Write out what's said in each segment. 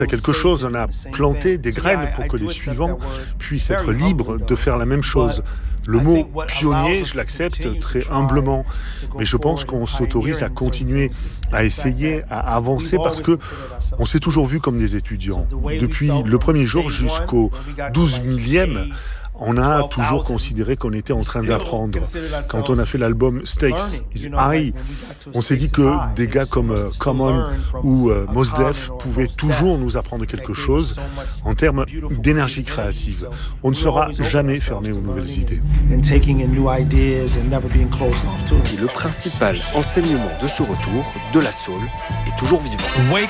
Quelque chose, on a planté des graines pour que les suivants puissent être libres de faire la même chose. Le mot pionnier, je l'accepte très humblement, mais je pense qu'on s'autorise à continuer, à essayer, à avancer parce que on s'est toujours vu comme des étudiants. Depuis le premier jour jusqu'au 12 millième, on a toujours considéré qu'on était en train d'apprendre. Quand on a fait l'album Stakes is High, on s'est dit que des gars comme Common ou Mos Def pouvaient toujours nous apprendre quelque chose en termes d'énergie créative. On ne sera jamais fermé aux nouvelles idées. Et le principal enseignement de ce retour, de la soul, est toujours vivant.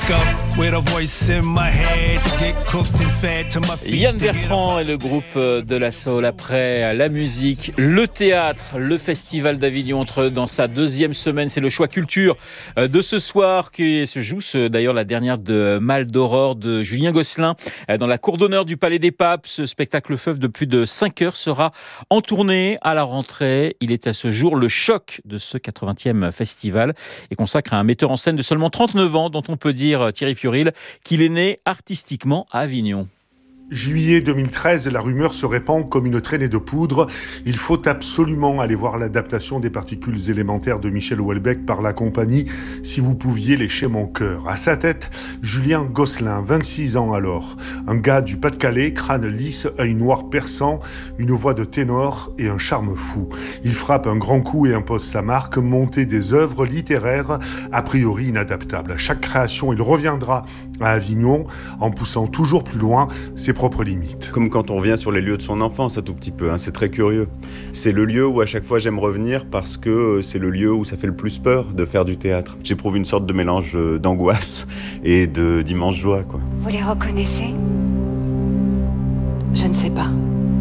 Yann Bertrand et le groupe de la soul. Après la musique, le théâtre, le Festival d'Avignon entre dans sa deuxième semaine. C'est le choix culture de ce soir qui se joue. D'ailleurs, la dernière de Mal d'Aurore de Julien Gosselin dans la cour d'honneur du Palais des Papes. Ce spectacle feuve de plus de 5 heures sera en tournée à la rentrée. Il est à ce jour le choc de ce 80e festival et consacre à un metteur en scène de seulement 39 ans dont on peut dire, Thierry Furil, qu'il est né artistiquement à Avignon. Juillet 2013, la rumeur se répand comme une traînée de poudre. Il faut absolument aller voir l'adaptation des particules élémentaires de Michel Houellebecq par la compagnie Si vous pouviez lécher mon cœur. À sa tête, Julien Gosselin, 26 ans alors. Un gars du Pas-de-Calais, crâne lisse, œil noir perçant, une voix de ténor et un charme fou. Il frappe un grand coup et impose sa marque, monter des œuvres littéraires a priori inadaptables. À chaque création, il reviendra à Avignon en poussant toujours plus loin ses propres limites. Comme quand on revient sur les lieux de son enfance un tout petit peu, c'est très curieux. C'est le lieu où à chaque fois j'aime revenir parce que c'est le lieu où ça fait le plus peur de faire du théâtre. J'éprouve une sorte de mélange d'angoisse et d'immense joie, quoi. Vous les reconnaissez ? Je ne sais pas.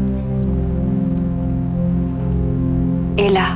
Et là,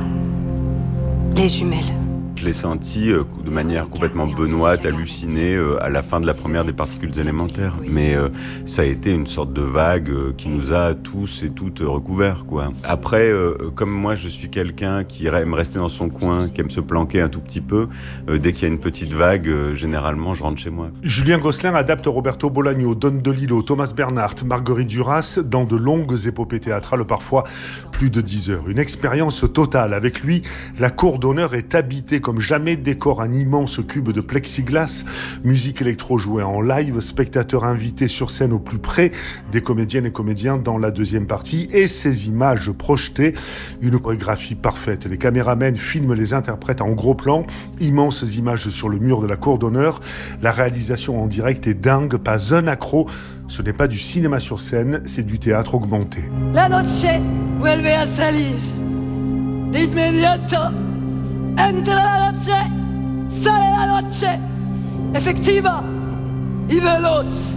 les jumelles. Je l'ai senti de manière complètement benoîte, hallucinée à la fin de la première des particules élémentaires. Mais ça a été une sorte de vague qui nous a tous et toutes recouverts, quoi. Après, comme moi je suis quelqu'un qui aime rester dans son coin, qui aime se planquer un tout petit peu, dès qu'il y a une petite vague, généralement je rentre chez moi. Julien Gosselin adapte Roberto Bolaño, Don DeLillo, Thomas Bernhardt, Marguerite Duras dans de longues épopées théâtrales, parfois plus de 10 heures. Une expérience totale. Avec lui, la cour d'honneur est habitée comme jamais, décore un immense cube de plexiglas, musique électro jouée en live, spectateurs invités sur scène au plus près des comédiennes et comédiens dans la deuxième partie et ces images projetées, une chorégraphie parfaite. Les caméramens filment les interprètes en gros plan, immenses images sur le mur de la cour d'honneur. La réalisation en direct est dingue, pas un accro. Ce n'est pas du cinéma sur scène, c'est du théâtre augmenté. La noche vuelve a salir de inmediato. Entra la noche, sale la noche, efectiva y veloz,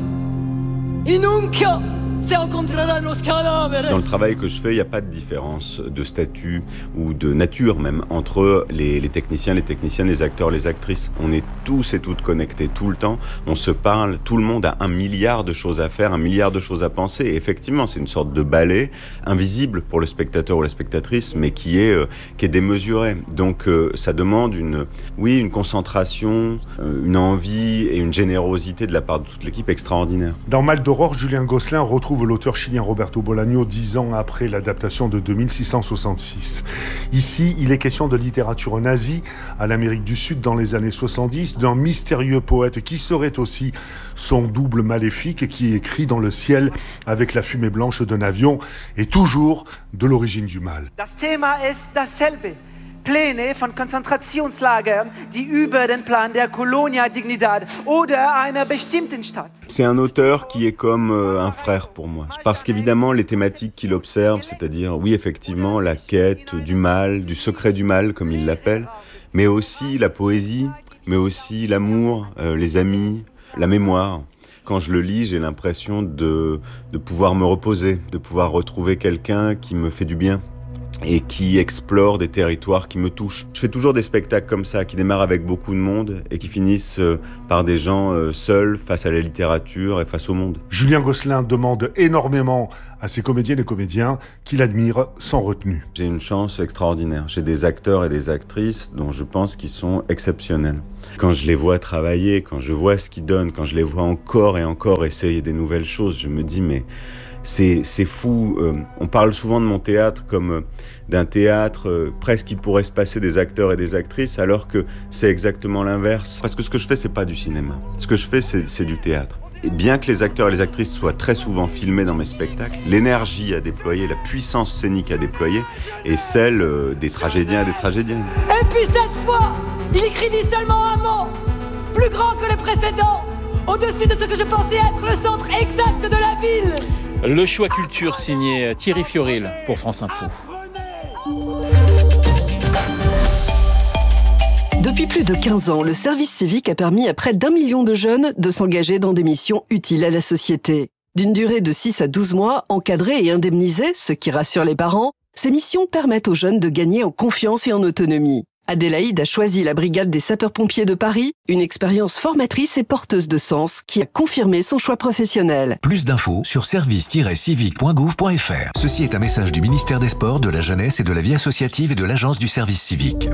y nunca se encontrarán los cadáveres. Dans le travail que je fais, il n'y a pas de différence de statut ou de nature même entre les techniciens, les techniciennes, les acteurs, les actrices. On est tous et toutes connectés tout le temps, on se parle, tout le monde a 1 milliard de choses à faire, 1 milliard de choses à penser. Et effectivement, c'est une sorte de ballet invisible pour le spectateur ou la spectatrice, mais qui est démesuré. Donc ça demande une concentration, une envie et une générosité de la part de toute l'équipe extraordinaire. Dans Mal d'Aurore, Julien Gosselin retrouve l'auteur chilien Roberto Bolaño 10 ans après l'adaptation de 2666. Ici, il est question de littérature nazie à l'Amérique du Sud dans les années 70, d'un mystérieux poète qui serait aussi son double maléfique et qui écrit dans le ciel avec la fumée blanche d'un avion et toujours de l'origine du mal. Das Thema ist dasselbe. Pläne von Konzentrationslagern, die über den Plan der Colonia Dignidad oder einer bestimmten Stadt. C'est un auteur qui est comme un frère pour moi. Parce qu'évidemment, les thématiques qu'il observe, c'est-à-dire, oui, effectivement, la quête du mal, du secret du mal, comme il l'appelle, mais aussi la poésie, mais aussi l'amour, les amis, la mémoire. Quand je le lis, j'ai l'impression de pouvoir me reposer, de pouvoir retrouver quelqu'un qui me fait du bien. et qui explore des territoires qui me touchent. Je fais toujours des spectacles comme ça, qui démarrent avec beaucoup de monde et qui finissent par des gens seuls face à la littérature et face au monde. Julien Gosselin demande énormément à ses comédiennes et comédiens qu'il admire sans retenue. J'ai une chance extraordinaire. J'ai des acteurs et des actrices dont je pense qu'ils sont exceptionnels. Quand je les vois travailler, quand je vois ce qu'ils donnent, quand je les vois encore et encore essayer des nouvelles choses, je me dis mais c'est fou. On parle souvent de mon théâtre comme d'un théâtre presque qui pourrait se passer des acteurs et des actrices, alors que c'est exactement l'inverse. Parce que ce que je fais, c'est pas du cinéma. Ce que je fais, c'est du théâtre. Et bien que les acteurs et les actrices soient très souvent filmés dans mes spectacles, l'énergie à déployer, la puissance scénique à déployer est celle des tragédiens et des tragédiennes. Et puis cette fois, il écrivit seulement un mot, plus grand que les précédents, au-dessus de ce que je pensais être le centre exact de la ville. Le choix culture signé Thierry Fioril pour France Info. Depuis plus de 15 ans, le service civique a permis à près d'1 million de jeunes de s'engager dans des missions utiles à la société. D'une durée de 6 à 12 mois, encadrées et indemnisées, ce qui rassure les parents, ces missions permettent aux jeunes de gagner en confiance et en autonomie. Adélaïde a choisi la brigade des sapeurs-pompiers de Paris, une expérience formatrice et porteuse de sens qui a confirmé son choix professionnel. Plus d'infos sur service-civique.gouv.fr. Ceci est un message du ministère des Sports, de la Jeunesse et de la Vie associative et de l'Agence du service civique.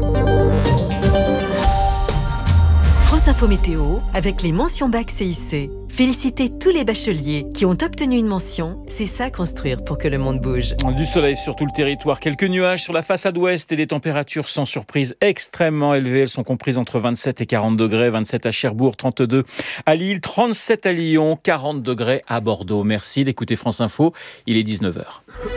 France Info Météo avec les mentions bac CIC. Félicitez tous les bacheliers qui ont obtenu une mention. C'est ça construire pour que le monde bouge. Du soleil sur tout le territoire, quelques nuages sur la façade ouest et des températures sans surprise extrêmement élevées. Elles sont comprises entre 27 et 40 degrés, 27 à Cherbourg, 32 à Lille, 37 à Lyon, 40 degrés à Bordeaux. Merci d'écouter France Info, il est 19h.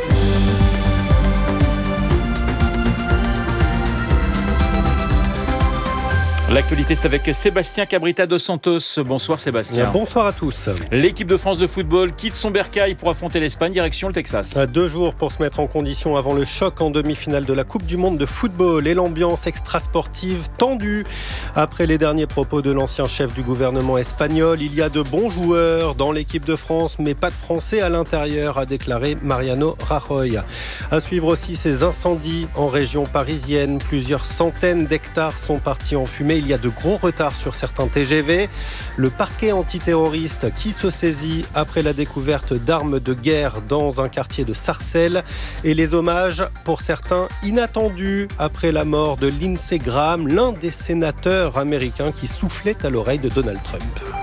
L'actualité, c'est avec Sébastien Cabrita dos Santos. Bonsoir Sébastien. Bonsoir à tous. L'équipe de France de football quitte son bercail pour affronter l'Espagne, direction le Texas. 2 jours pour se mettre en condition avant le choc en demi-finale de la Coupe du Monde de football et l'ambiance extrasportive tendue. Après les derniers propos de l'ancien chef du gouvernement espagnol, il y a de bons joueurs dans l'équipe de France, mais pas de Français à l'intérieur, a déclaré Mariano Rajoy. À suivre aussi ces incendies en région parisienne. Plusieurs centaines d'hectares sont partis en fumée. Il y a de gros retards sur certains TGV. Le parquet antiterroriste qui se saisit après la découverte d'armes de guerre dans un quartier de Sarcelles. Et les hommages, pour certains, inattendus après la mort de Lindsey Graham, l'un des sénateurs américains qui soufflait à l'oreille de Donald Trump.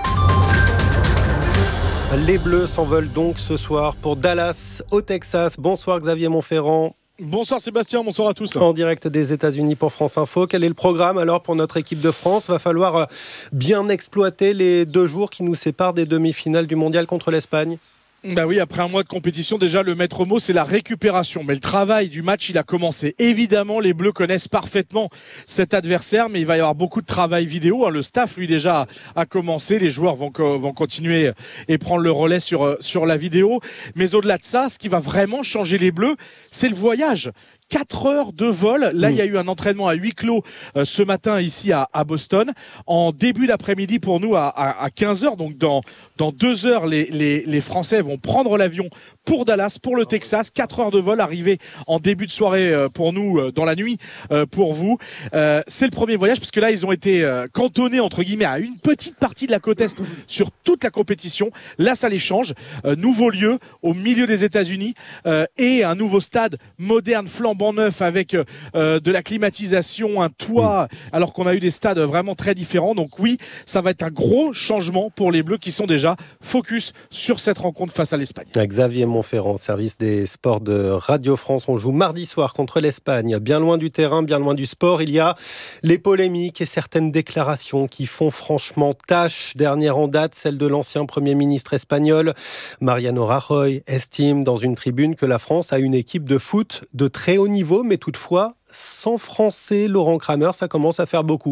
Les Bleus s'envolent donc ce soir pour Dallas, au Texas. Bonsoir Xavier Montferrand. Bonsoir Sébastien, bonsoir à tous. En direct des États-Unis pour France Info. Quel est le programme alors pour notre équipe de France ? Va falloir bien exploiter les 2 jours qui nous séparent des demi-finales du Mondial contre l'Espagne. Bah oui, après un mois de compétition, déjà le maître mot c'est la récupération. Mais le travail du match, il a commencé. Évidemment, les Bleus connaissent parfaitement cet adversaire, mais il va y avoir beaucoup de travail vidéo. Le staff, lui, déjà a commencé. Les joueurs vont continuer et prendre le relais sur la vidéo. Mais au-delà de ça, ce qui va vraiment changer les Bleus, c'est le voyage. 4 heures de vol. Là, il y a eu un entraînement à huis clos ce matin ici à Boston. En début d'après-midi pour nous à 15h. Donc dans 2 heures, les Français vont prendre l'avion pour Dallas, pour le Texas. 4 heures de vol, arrivé en début de soirée pour nous, dans la nuit pour vous. C'est le premier voyage parce que là, ils ont été cantonnés entre guillemets à une petite partie de la côte Est sur toute la compétition. Là, ça les change. Nouveau lieu au milieu des États-Unis et un nouveau stade moderne, flambant neuf avec de la climatisation, un toit, alors qu'on a eu des stades vraiment très différents. Donc oui, ça va être un gros changement pour les Bleus qui sont déjà focus sur cette rencontre face à l'Espagne. Xavier Montferrand, service des sports de Radio France. On joue mardi soir contre l'Espagne. Bien loin du terrain, bien loin du sport, il y a les polémiques et certaines déclarations qui font franchement tâche. Dernière en date, celle de l'ancien Premier ministre espagnol. Mariano Rajoy estime dans une tribune que la France a une équipe de foot de très haut niveau, mais toutefois sans Français. Laurent Kramer, ça commence à faire beaucoup.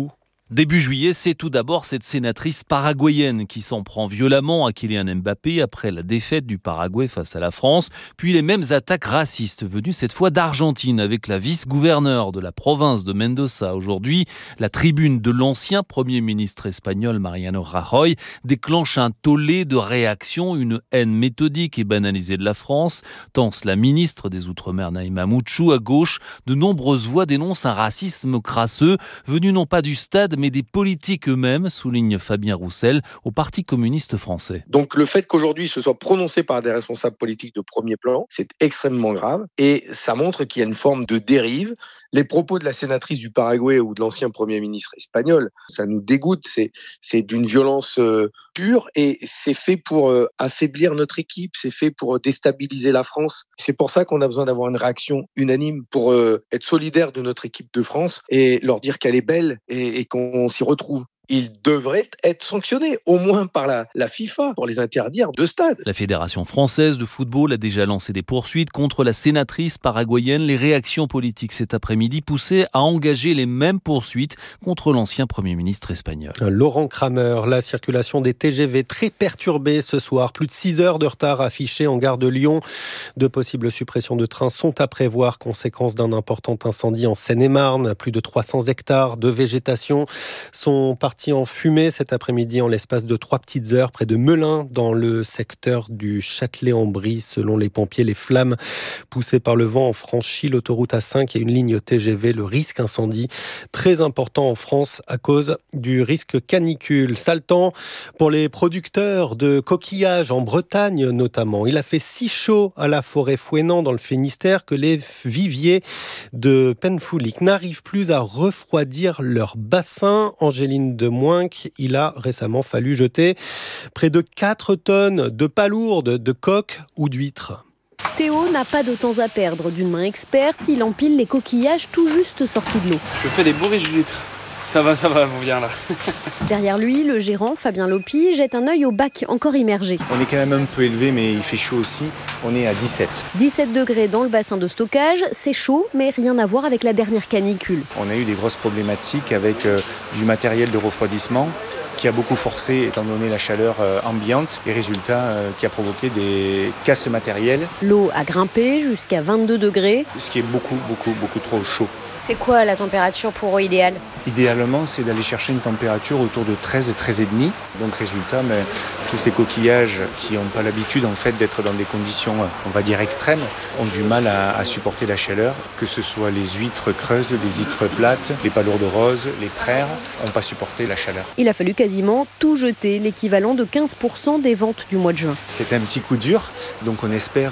Début juillet, c'est tout d'abord cette sénatrice paraguayenne qui s'en prend violemment à Kylian Mbappé après la défaite du Paraguay face à la France, puis les mêmes attaques racistes venues cette fois d'Argentine avec la vice-gouverneure de la province de Mendoza. Aujourd'hui, la tribune de l'ancien Premier ministre espagnol Mariano Rajoy déclenche un tollé de réactions, une haine méthodique et banalisée de la France. Tense la ministre des Outre-mer Naïma Mouchou. À gauche, de nombreuses voix dénoncent un racisme crasseux venu non pas du stade mais des politiques eux-mêmes, souligne Fabien Roussel au Parti communiste français. Donc le fait qu'aujourd'hui ce soit prononcé par des responsables politiques de premier plan, c'est extrêmement grave et ça montre qu'il y a une forme de dérive. Les propos de la sénatrice du Paraguay ou de l'ancien Premier ministre espagnol, ça nous dégoûte, c'est d'une violence pure et c'est fait pour affaiblir notre équipe, c'est fait pour déstabiliser la France. C'est pour ça qu'on a besoin d'avoir une réaction unanime pour être solidaire de notre équipe de France et leur dire qu'elle est belle et qu'on s'y retrouve. Ils devraient être sanctionnés, au moins par la FIFA, pour les interdire de stade. La Fédération française de football a déjà lancé des poursuites contre la sénatrice paraguayenne. Les réactions politiques cet après-midi poussaient à engager les mêmes poursuites contre l'ancien Premier ministre espagnol. Laurent Kramer, la circulation des TGV très perturbée ce soir. Plus de 6 heures de retard affichées en gare de Lyon. De possibles suppressions de trains sont à prévoir, conséquence d'un important incendie en Seine-et-Marne. Plus de 300 hectares de végétation sont partis en fumée cet après-midi en l'espace de 3 petites heures près de Melun dans le secteur du Châtelet-en-Brie. Selon les pompiers, les flammes poussées par le vent ont franchi l'autoroute A5 et une ligne TGV. Le risque incendie très important en France à cause du risque canicule. Sale temps pour les producteurs de coquillages en Bretagne notamment. Il a fait si chaud à la forêt Fouesnant dans le Finistère que les viviers de Penfoulic n'arrivent plus à refroidir leur bassin. Angéline de Moinque, il a récemment fallu jeter près de 4 tonnes de palourdes, de coques ou d'huîtres. Théo n'a pas de temps à perdre. D'une main experte, il empile les coquillages tout juste sortis de l'eau. Je fais des bourriches d'huîtres. Ça va, vous vient là. Derrière lui, le gérant, Fabien Lopi, jette un œil au bac encore immergé. On est quand même un peu élevé, mais il fait chaud aussi. On est à 17. 17 degrés dans le bassin de stockage, c'est chaud, mais rien à voir avec la dernière canicule. On a eu des grosses problématiques avec du matériel de refroidissement qui a beaucoup forcé étant donné la chaleur ambiante et résultat qui a provoqué des casses matérielles. L'eau a grimpé jusqu'à 22 degrés. Ce qui est beaucoup trop chaud. C'est quoi la température pour eau idéale ? Idéalement, c'est d'aller chercher une température autour de 13 et 13,5. Donc résultat, tous ces coquillages qui n'ont pas l'habitude en fait d'être dans des conditions, on va dire extrêmes, ont du mal à supporter la chaleur. Que ce soit les huîtres creuses, les huîtres plates, les palourdes roses, les praires, n'ont pas supporté la chaleur. Il a fallu quasiment tout jeter, l'équivalent de 15% des ventes du mois de juin. C'est un petit coup dur, donc on espère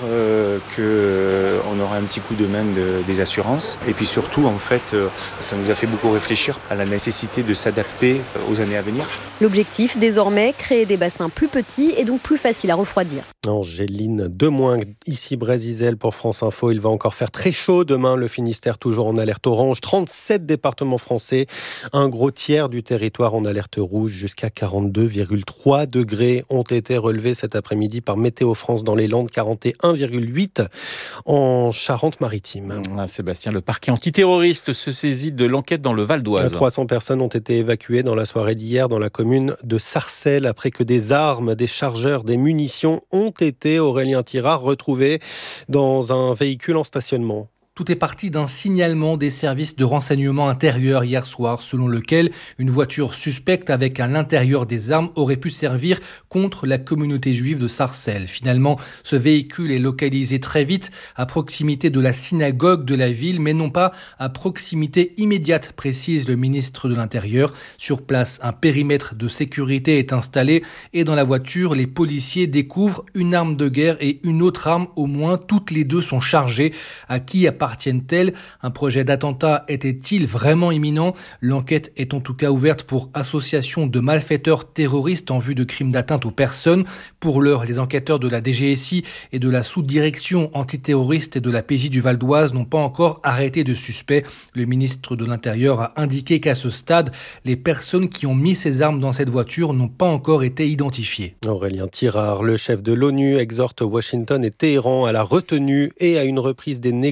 qu'on aura un petit coup de main des assurances. Et puis surtout, en fait, ça nous a fait beaucoup réfléchir à la nécessité de s'adapter aux années à venir. L'objectif, désormais, créer des bassins plus petits et donc plus faciles à refroidir. Angéline Demoingue, ici Brésil pour France Info. Il va encore faire très chaud demain. Le Finistère toujours en alerte orange. 37 départements français. Un gros tiers du territoire en alerte rouge. Jusqu'à 42,3 degrés ont été relevés cet après-midi par Météo France dans les Landes. 41,8 en Charente-Maritime. Sébastien, le parquet antiterroriste se saisit de l'enquête dans le Val d'Oise. 300 personnes ont été évacuées dans la soirée d'hier dans la commune de Sarcelles après que des armes, des chargeurs, des munitions ont été, Aurélien Tirard, retrouvés dans un véhicule en stationnement. Tout est parti d'un signalement des services de renseignement intérieur hier soir, selon lequel une voiture suspecte avec à l'intérieur des armes aurait pu servir contre la communauté juive de Sarcelles. Finalement, ce véhicule est localisé très vite à proximité de la synagogue de la ville, mais non pas à proximité immédiate, précise le ministre de l'Intérieur. Sur place, un périmètre de sécurité est installé et dans la voiture, les policiers découvrent une arme de guerre et une autre arme, au moins toutes les deux sont chargées. À qui appartiennent-elles ? Un projet d'attentat était-il vraiment imminent ? L'enquête est en tout cas ouverte pour association de malfaiteurs terroristes en vue de crimes d'atteinte aux personnes. Pour l'heure, les enquêteurs de la DGSI et de la sous-direction antiterroriste et de la PJ du Val d'Oise n'ont pas encore arrêté de suspects. Le ministre de l'Intérieur a indiqué qu'à ce stade, les personnes qui ont mis ces armes dans cette voiture n'ont pas encore été identifiées. Aurélien Tirard, le chef de l'ONU, exhorte Washington et Téhéran à la retenue et à une reprise des négociations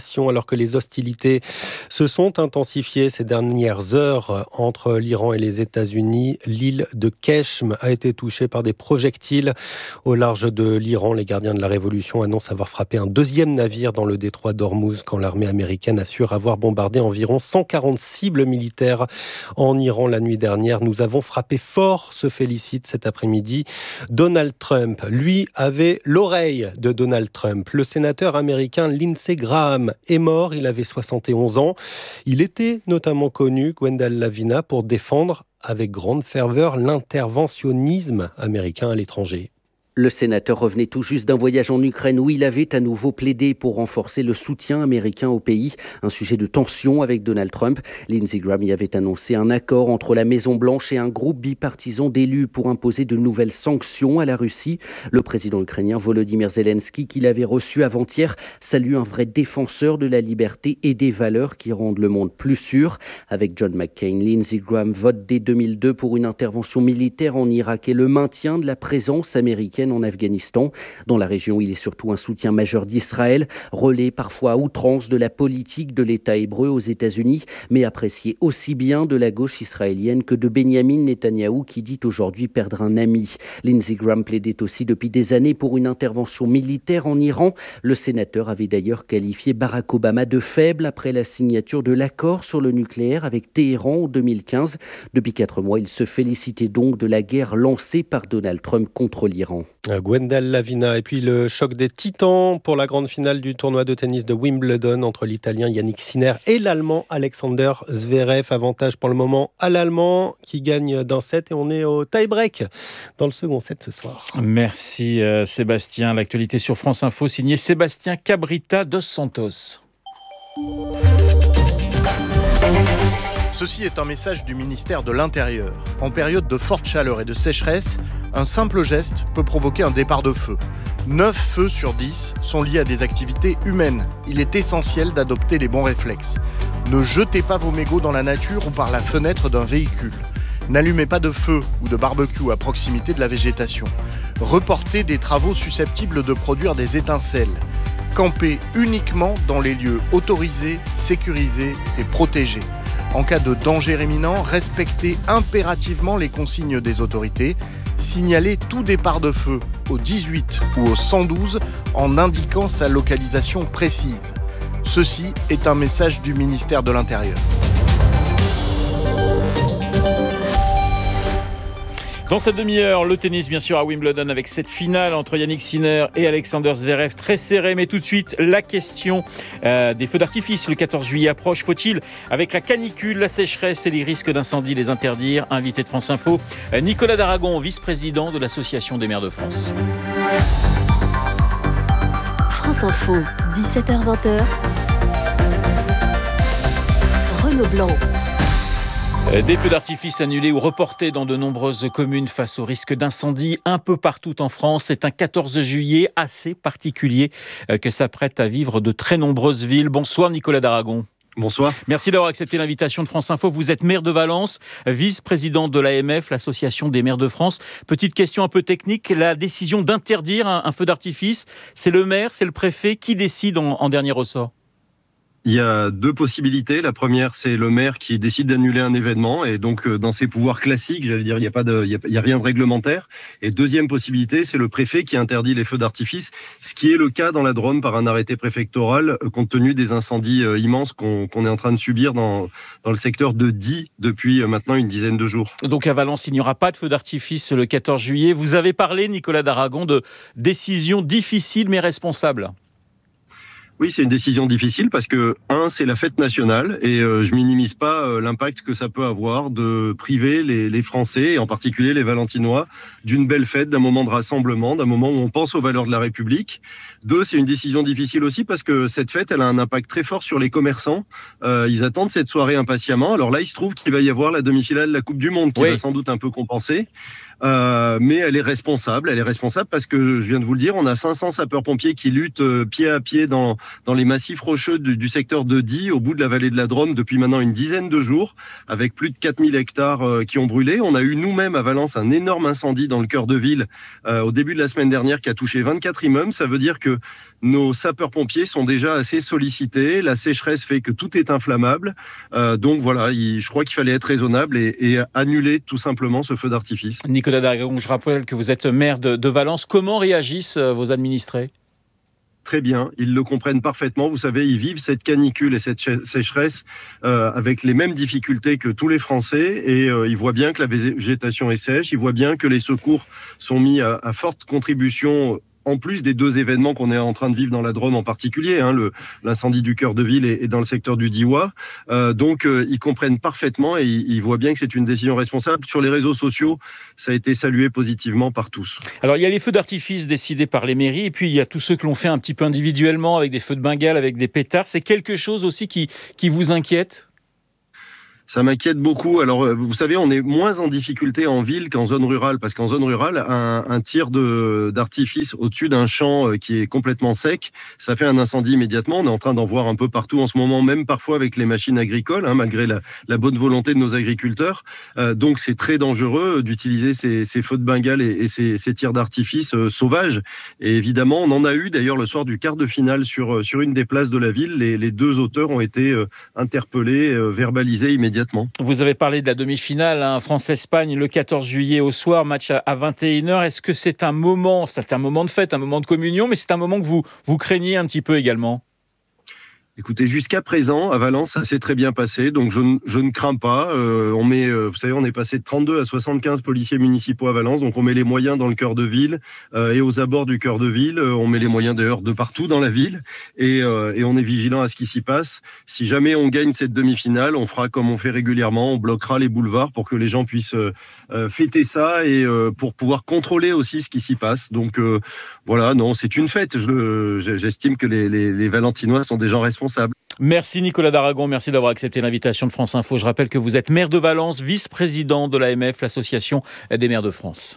négociations alors que les hostilités se sont intensifiées ces dernières heures entre l'Iran et les États-Unis. L'île de Keshm a été touchée par des projectiles au large de l'Iran. Les gardiens de la Révolution annoncent avoir frappé un deuxième navire dans le détroit d'Ormuz quand l'armée américaine assure avoir bombardé environ 140 cibles militaires en Iran la nuit dernière. Nous avons frappé fort, se félicite cet après-midi Donald Trump. Lui avait l'oreille de Donald Trump. Le sénateur américain Lindsey Graham est mort, il avait 71 ans. Il était notamment connu, Gwendal Lavina, pour défendre avec grande ferveur l'interventionnisme américain à l'étranger. Le sénateur revenait tout juste d'un voyage en Ukraine où il avait à nouveau plaidé pour renforcer le soutien américain au pays, un sujet de tension avec Donald Trump. Lindsey Graham y avait annoncé un accord entre la Maison-Blanche et un groupe bipartisan d'élus pour imposer de nouvelles sanctions à la Russie. Le président ukrainien Volodymyr Zelensky, qu'il avait reçu avant-hier, salue un vrai défenseur de la liberté et des valeurs qui rendent le monde plus sûr. Avec John McCain, Lindsey Graham vote dès 2002 pour une intervention militaire en Irak et le maintien de la présence américaine en Afghanistan. Dans la région, il est surtout un soutien majeur d'Israël, relais parfois à outrance de la politique de l'État hébreu aux États-Unis, mais apprécié aussi bien de la gauche israélienne que de Benjamin Netanyahou qui dit aujourd'hui perdre un ami. Lindsey Graham plaidait aussi depuis des années pour une intervention militaire en Iran. Le sénateur avait d'ailleurs qualifié Barack Obama de faible après la signature de l'accord sur le nucléaire avec Téhéran en 2015. Depuis 4 mois, il se félicitait donc de la guerre lancée par Donald Trump contre l'Iran. Gwendal Lavina. Et puis le choc des titans pour la grande finale du tournoi de tennis de Wimbledon entre l'Italien Yannick Sinner et l'Allemand Alexander Zverev. Avantage pour le moment à l'Allemand qui gagne d'un set et on est au tie-break dans le second set ce soir. Merci Sébastien. L'actualité sur France Info signé Sébastien Cabrita dos Santos. Ceci est un message du ministère de l'Intérieur. En période de forte chaleur et de sécheresse, un simple geste peut provoquer un départ de feu. 9 feux sur 10 sont liés à des activités humaines. Il est essentiel d'adopter les bons réflexes. Ne jetez pas vos mégots dans la nature ou par la fenêtre d'un véhicule. N'allumez pas de feu ou de barbecue à proximité de la végétation. Reportez des travaux susceptibles de produire des étincelles. Campez uniquement dans les lieux autorisés, sécurisés et protégés. En cas de danger imminent, respectez impérativement les consignes des autorités. Signalez tout départ de feu au 18 ou au 112 en indiquant sa localisation précise. Ceci est un message du ministère de l'Intérieur. Dans cette demi-heure, le tennis bien sûr à Wimbledon avec cette finale entre Yannick Sinner et Alexander Zverev très serré. Mais tout de suite, la question des feux d'artifice. Le 14 juillet approche. Faut-il, avec la canicule, la sécheresse et les risques d'incendie, les interdire ? Invité de France Info, Nicolas Daragon, vice-président de l'Association des maires de France. France Info, 17h-20h. Renaud Blanc. Des feux d'artifice annulés ou reportés dans de nombreuses communes face au risque d'incendie un peu partout en France. C'est un 14 juillet assez particulier que s'apprêtent à vivre de très nombreuses villes. Bonsoir Nicolas Daragon. Bonsoir. Merci d'avoir accepté l'invitation de France Info. Vous êtes maire de Valence, vice-président de l'AMF, l'Association des maires de France. Petite question un peu technique, la décision d'interdire un feu d'artifice, c'est le maire, c'est le préfet qui décide en dernier ressort ? Il y a 2 possibilités. La première, c'est le maire qui décide d'annuler un événement et donc dans ses pouvoirs classiques, j'allais dire, il y a rien de réglementaire. Et deuxième possibilité, c'est le préfet qui interdit les feux d'artifice, ce qui est le cas dans la Drôme par un arrêté préfectoral compte tenu des incendies immenses qu'on est en train de subir dans le secteur de Die depuis maintenant une dizaine de jours. Donc à Valence, il n'y aura pas de feux d'artifice le 14 juillet. Vous avez parlé, Nicolas Daragon, de décisions difficiles mais responsables. Oui, c'est une décision difficile parce que, c'est la fête nationale et je minimise pas l'impact que ça peut avoir de priver les Français, et en particulier les Valentinois, d'une belle fête, d'un moment de rassemblement, d'un moment où on pense aux valeurs de la République. 2, c'est une décision difficile aussi parce que cette fête, elle a un impact très fort sur les commerçants. Ils attendent cette soirée impatiemment. Alors là, il se trouve qu'il va y avoir la demi-finale de la Coupe du Monde qui va sans doute un peu compenser. mais elle est responsable. Elle est responsable parce que, je viens de vous le dire, on a 500 sapeurs-pompiers qui luttent pied à pied dans les massifs rocheux du secteur de Die, au bout de la vallée de la Drôme, depuis maintenant une dizaine de jours, avec plus de 4000 hectares qui ont brûlé. On a eu nous-mêmes à Valence un énorme incendie dans le cœur de ville au début de la semaine dernière qui a touché 24 immeubles. Ça veut dire que nos sapeurs-pompiers sont déjà assez sollicités. La sécheresse fait que tout est inflammable. Donc voilà, je crois qu'il fallait être raisonnable et annuler tout simplement ce feu d'artifice. Nicolas Daragon, je rappelle que vous êtes maire de Valence. Comment réagissent vos administrés ? Très bien, ils le comprennent parfaitement. Vous savez, ils vivent cette canicule et cette sécheresse avec les mêmes difficultés que tous les Français et ils voient bien que la végétation est sèche, ils voient bien que les secours sont mis à forte contribution en plus des 2 événements qu'on est en train de vivre dans la Drôme en particulier, l'incendie du cœur de ville et dans le secteur du Diois. Donc, ils comprennent parfaitement et ils voient bien que c'est une décision responsable. Sur les réseaux sociaux, ça a été salué positivement par tous. Alors, il y a les feux d'artifice décidés par les mairies et puis il y a tous ceux que l'on fait un petit peu individuellement avec des feux de Bengale, avec des pétards. C'est quelque chose aussi qui vous inquiète ? Ça m'inquiète beaucoup. Alors, vous savez, on est moins en difficulté en ville qu'en zone rurale, parce qu'en zone rurale, un tir d'artifice au-dessus d'un champ qui est complètement sec, ça fait un incendie immédiatement. On est en train d'en voir un peu partout en ce moment, même parfois avec les machines agricoles, malgré la bonne volonté de nos agriculteurs. Donc, c'est très dangereux d'utiliser ces feux de Bengale et ces tirs d'artifice sauvages. Et évidemment, on en a eu d'ailleurs le soir du quart de finale sur une des places de la ville. Les 2 auteurs ont été interpellés, verbalisés immédiatement. Vous avez parlé de la demi-finale, France-Espagne, le 14 juillet au soir, match à 21h. Est-ce que c'est un moment de fête, un moment de communion, mais c'est un moment que vous craignez un petit peu également ? Écoutez, jusqu'à présent, à Valence, ça s'est très bien passé, donc je ne crains pas. Vous savez, on est passé de 32 à 75 policiers municipaux à Valence, donc on met les moyens dans le cœur de ville et aux abords du cœur de ville. On met les moyens d'ailleurs de partout dans la ville et on est vigilant à ce qui s'y passe. Si jamais on gagne cette demi-finale, on fera comme on fait régulièrement, on bloquera les boulevards pour que les gens puissent fêter ça et pour pouvoir contrôler aussi ce qui s'y passe. Donc voilà, non, c'est une fête. J'estime que les Valentinois sont des gens responsables. Merci Nicolas Daragon, merci d'avoir accepté l'invitation de France Info. Je rappelle que vous êtes maire de Valence, vice-président de l'AMF, l'Association des maires de France.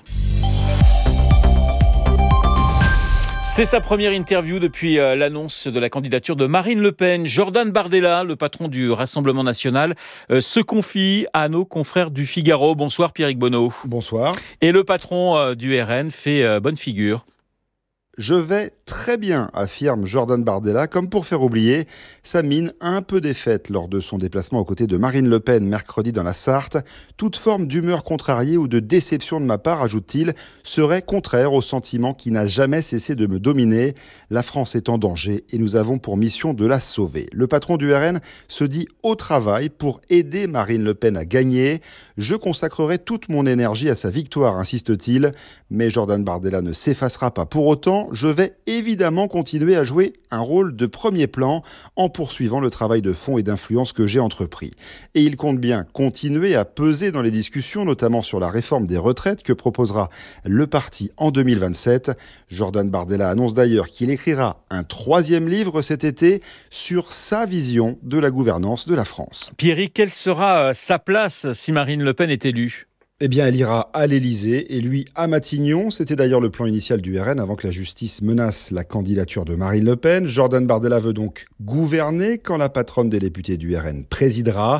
C'est sa première interview depuis l'annonce de la candidature de Marine Le Pen. Jordan Bardella, le patron du Rassemblement national, se confie à nos confrères du Figaro. Bonsoir Pierrick Bonneau. Bonsoir. Et le patron du RN fait bonne figure. Je vais très bien, affirme Jordan Bardella, comme pour faire oublier sa mine un peu défaite lors de son déplacement aux côtés de Marine Le Pen mercredi dans la Sarthe. Toute forme d'humeur contrariée ou de déception de ma part, ajoute-t-il, serait contraire au sentiment qui n'a jamais cessé de me dominer. La France est en danger et nous avons pour mission de la sauver. Le patron du RN se dit au travail pour aider Marine Le Pen à gagner. Je consacrerai toute mon énergie à sa victoire, insiste-t-il. Mais Jordan Bardella ne s'effacera pas pour autant. Je vais évidemment continuer à jouer un rôle de premier plan en poursuivant le travail de fond et d'influence que j'ai entrepris. Et il compte bien continuer à peser dans les discussions, notamment sur la réforme des retraites que proposera le parti en 2027. Jordan Bardella annonce d'ailleurs qu'il écrira un 3e livre cet été sur sa vision de la gouvernance de la France. Pierrick, quelle sera sa place si Marine Le Pen est élue ? Eh bien, elle ira à l'Élysée et lui à Matignon. C'était d'ailleurs le plan initial du RN avant que la justice menace la candidature de Marine Le Pen. Jordan Bardella veut donc gouverner quand la patronne des députés du RN présidera.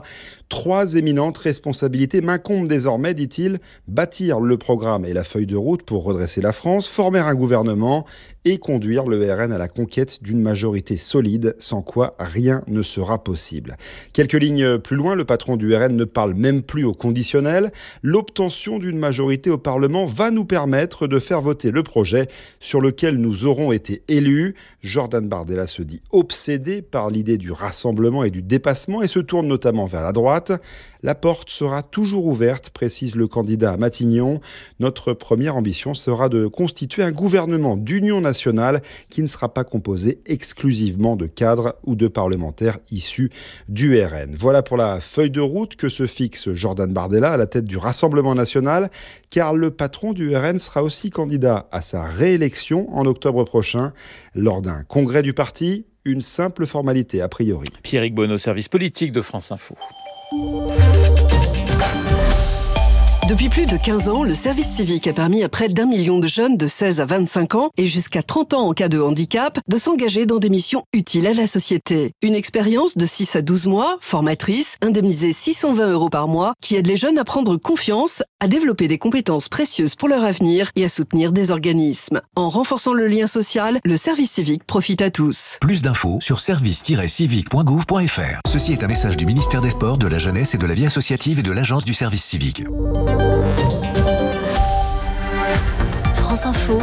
3 éminentes responsabilités m'incombent désormais, dit-il, bâtir le programme et la feuille de route pour redresser la France, former un gouvernement et conduire le RN à la conquête d'une majorité solide, sans quoi rien ne sera possible. Quelques lignes plus loin, le patron du RN ne parle même plus au conditionnel. L'obtention d'une majorité au Parlement va nous permettre de faire voter le projet sur lequel nous aurons été élus. Jordan Bardella se dit obsédé par l'idée du rassemblement et du dépassement et se tourne notamment vers la droite. La porte sera toujours ouverte, précise le candidat à Matignon. Notre première ambition sera de constituer un gouvernement d'union nationale qui ne sera pas composé exclusivement de cadres ou de parlementaires issus du RN. Voilà pour la feuille de route que se fixe Jordan Bardella à la tête du Rassemblement national, car le patron du RN sera aussi candidat à sa réélection en octobre prochain lors d'un congrès du parti. Une simple formalité a priori. Pierrick Bonneau, service politique de France Info. De Depuis plus de 15 ans, le service civique a permis à près d'1 million de jeunes de 16 à 25 ans et jusqu'à 30 ans en cas de handicap de s'engager dans des missions utiles à la société. Une expérience de 6 à 12 mois, formatrice, indemnisée 620 € par mois, qui aide les jeunes à prendre confiance, à développer des compétences précieuses pour leur avenir et à soutenir des organismes. En renforçant le lien social, le service civique profite à tous. Plus d'infos sur service-civique.gouv.fr. Ceci est un message du ministère des Sports, de la Jeunesse et de la Vie associative et de l'Agence du service civique. France Info,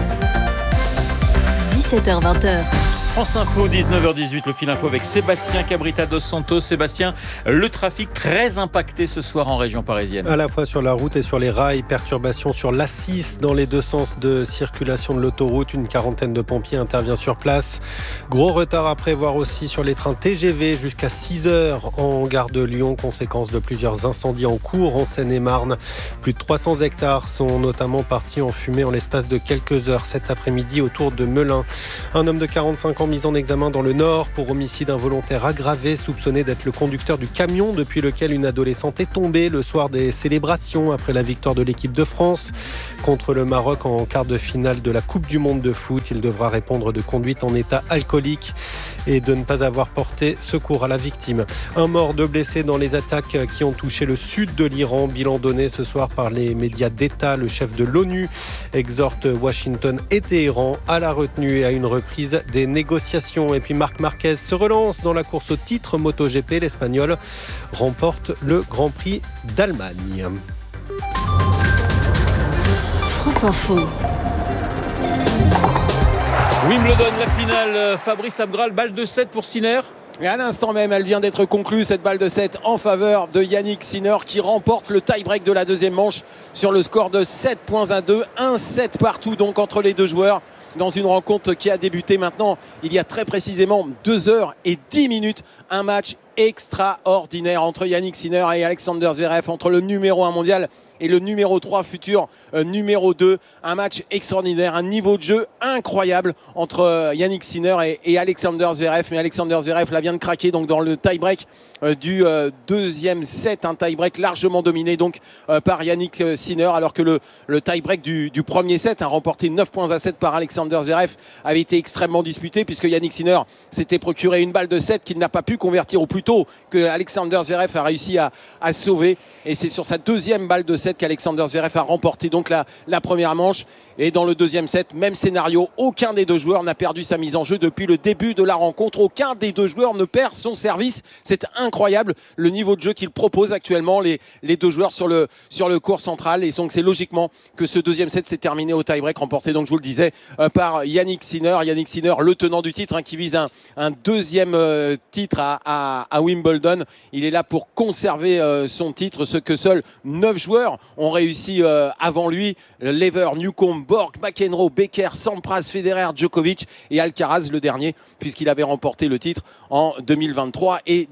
17h-20h. France Info, 19h18, le fil info avec Sébastien Cabrita dos Santos. Sébastien, le trafic très impacté ce soir en région parisienne. À la fois sur la route et sur les rails, perturbations sur l'A6 dans les deux sens de circulation de l'autoroute. Une quarantaine de pompiers intervient sur place. Gros retard à prévoir aussi sur les trains TGV jusqu'à 6h en gare de Lyon, conséquence de plusieurs incendies en cours en Seine-et-Marne. Plus de 300 hectares sont notamment partis en fumée en l'espace de quelques heures cet après-midi autour de Melun. Un homme de 45 ans mis en examen dans le Nord pour homicide involontaire aggravé, soupçonné d'être le conducteur du camion depuis lequel une adolescente est tombée le soir des célébrations après la victoire de l'équipe de France contre le Maroc en quart de finale de la Coupe du Monde de foot. Il devra répondre de conduite en état alcoolique et de ne pas avoir porté secours à la victime. Un mort, 2 blessés dans les attaques qui ont touché le sud de l'Iran. Bilan donné ce soir par les médias d'État. Le chef de l'ONU exhorte Washington et Téhéran à la retenue et à une reprise des négociations. Et puis Marc Marquez se relance dans la course au titre MotoGP. L'Espagnol remporte le Grand Prix d'Allemagne. France Info. Wimbledon, la finale. Fabrice Abgral, balle de 7 pour Sinner. Et à l'instant même, elle vient d'être conclue, cette balle de 7 en faveur de Yannick Sinner qui remporte le tie-break de la deuxième manche sur le score de 7 points à 2. 1-7 partout donc entre les deux joueurs dans une rencontre qui a débuté maintenant il y a très précisément 2h10. Un match extraordinaire entre Yannick Sinner et Alexander Zverev, entre le numéro 1 mondial et le numéro 3 futur numéro 2. Un match extraordinaire, un niveau de jeu incroyable entre Yannick Sinner et Alexander Zverev. Mais Alexander Zverev là vient de craquer donc dans le tie-break du deuxième set, un tie-break largement dominé donc par Yannick Sinner, alors que le tie-break du premier set, remporté 9 points à 7 par Alexander Zverev, avait été extrêmement disputé puisque Yannick Sinner s'était procuré une balle de 7 qu'il n'a pas pu convertir, ou plutôt que Alexander Zverev a réussi à sauver, et c'est sur sa deuxième balle de 7 qu'Alexander Zverev a remporté donc la première manche. Et dans le deuxième set, même scénario, aucun des deux joueurs n'a perdu sa mise en jeu depuis le début de la rencontre. Aucun des deux joueurs ne perd son service. C'est incroyable le niveau de jeu qu'ils proposent actuellement, les deux joueurs sur le court central. Et donc c'est logiquement que ce deuxième set s'est terminé au tie-break, remporté, donc je vous le disais, par Yannick Sinner. Yannick Sinner, le tenant du titre, qui vise un deuxième titre à Wimbledon. Il est là pour conserver son titre, ce que seuls 9 joueurs ont réussi avant lui. Lever, Newcombe, Borg, McEnroe, Becker, Sampras, Federer, Djokovic et Alcaraz, le dernier, puisqu'il avait remporté le titre en 2023 et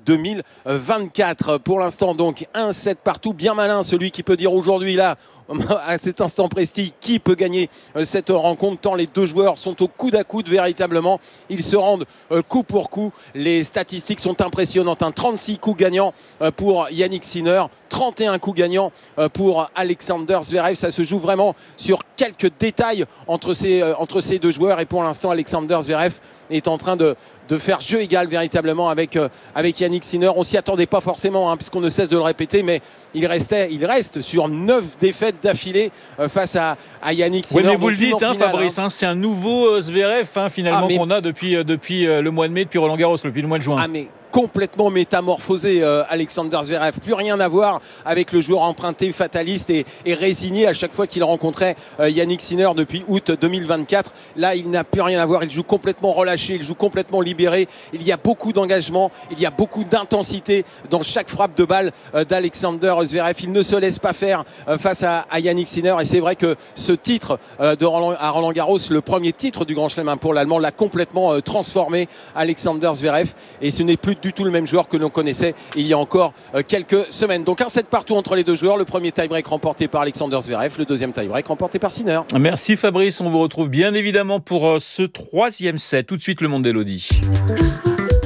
2024. Pour l'instant, donc, 1-7 partout. Bien malin, celui qui peut dire aujourd'hui, là, à cet instant précis, qui peut gagner cette rencontre, tant les deux joueurs sont au coude à coude véritablement. Ils se rendent coup pour coup. Les statistiques sont impressionnantes. 36 coups gagnants pour Yannick Sinner, 31 coups gagnants pour Alexander Zverev. Ça se joue vraiment sur quelques détails entre ces deux joueurs, et pour l'instant Alexander Zverev est en train de faire jeu égal véritablement avec Yannick Sinner. On s'y attendait pas forcément, puisqu'on ne cesse de le répéter, mais il reste sur 9 défaites d'affilée face à Yannick Sinner. Oui, mais vous le dites, Fabrice, c'est un nouveau Zverev finalement qu'on a depuis le mois de mai, depuis Roland Garros, depuis le mois de juin. Complètement métamorphosé, Alexander Zverev. Plus rien à voir avec le joueur emprunté, fataliste et résigné à chaque fois qu'il rencontrait Yannick Sinner depuis août 2024. Là, il n'a plus rien à voir. Il joue complètement relâché, il joue complètement libéré. Il y a beaucoup d'engagement, il y a beaucoup d'intensité dans chaque frappe de balle d'Alexander Zverev. Il ne se laisse pas faire face à Yannick Sinner. Et c'est vrai que ce titre à Roland Garros, le premier titre du Grand Chelem pour l'Allemand, l'a complètement transformé, Alexander Zverev. Et ce n'est plus du tout le même joueur que l'on connaissait il y a encore quelques semaines. Donc 1-7 partout entre les deux joueurs. Le premier tie-break remporté par Alexander Zverev, le deuxième tie-break remporté par Sinner. Merci Fabrice, on vous retrouve bien évidemment pour ce troisième set. Tout de suite, le monde d'Elodie.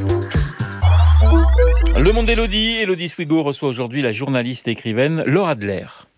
Le monde d'Elodie, Elodie Swigo reçoit aujourd'hui la journaliste et écrivaine Laura Adler.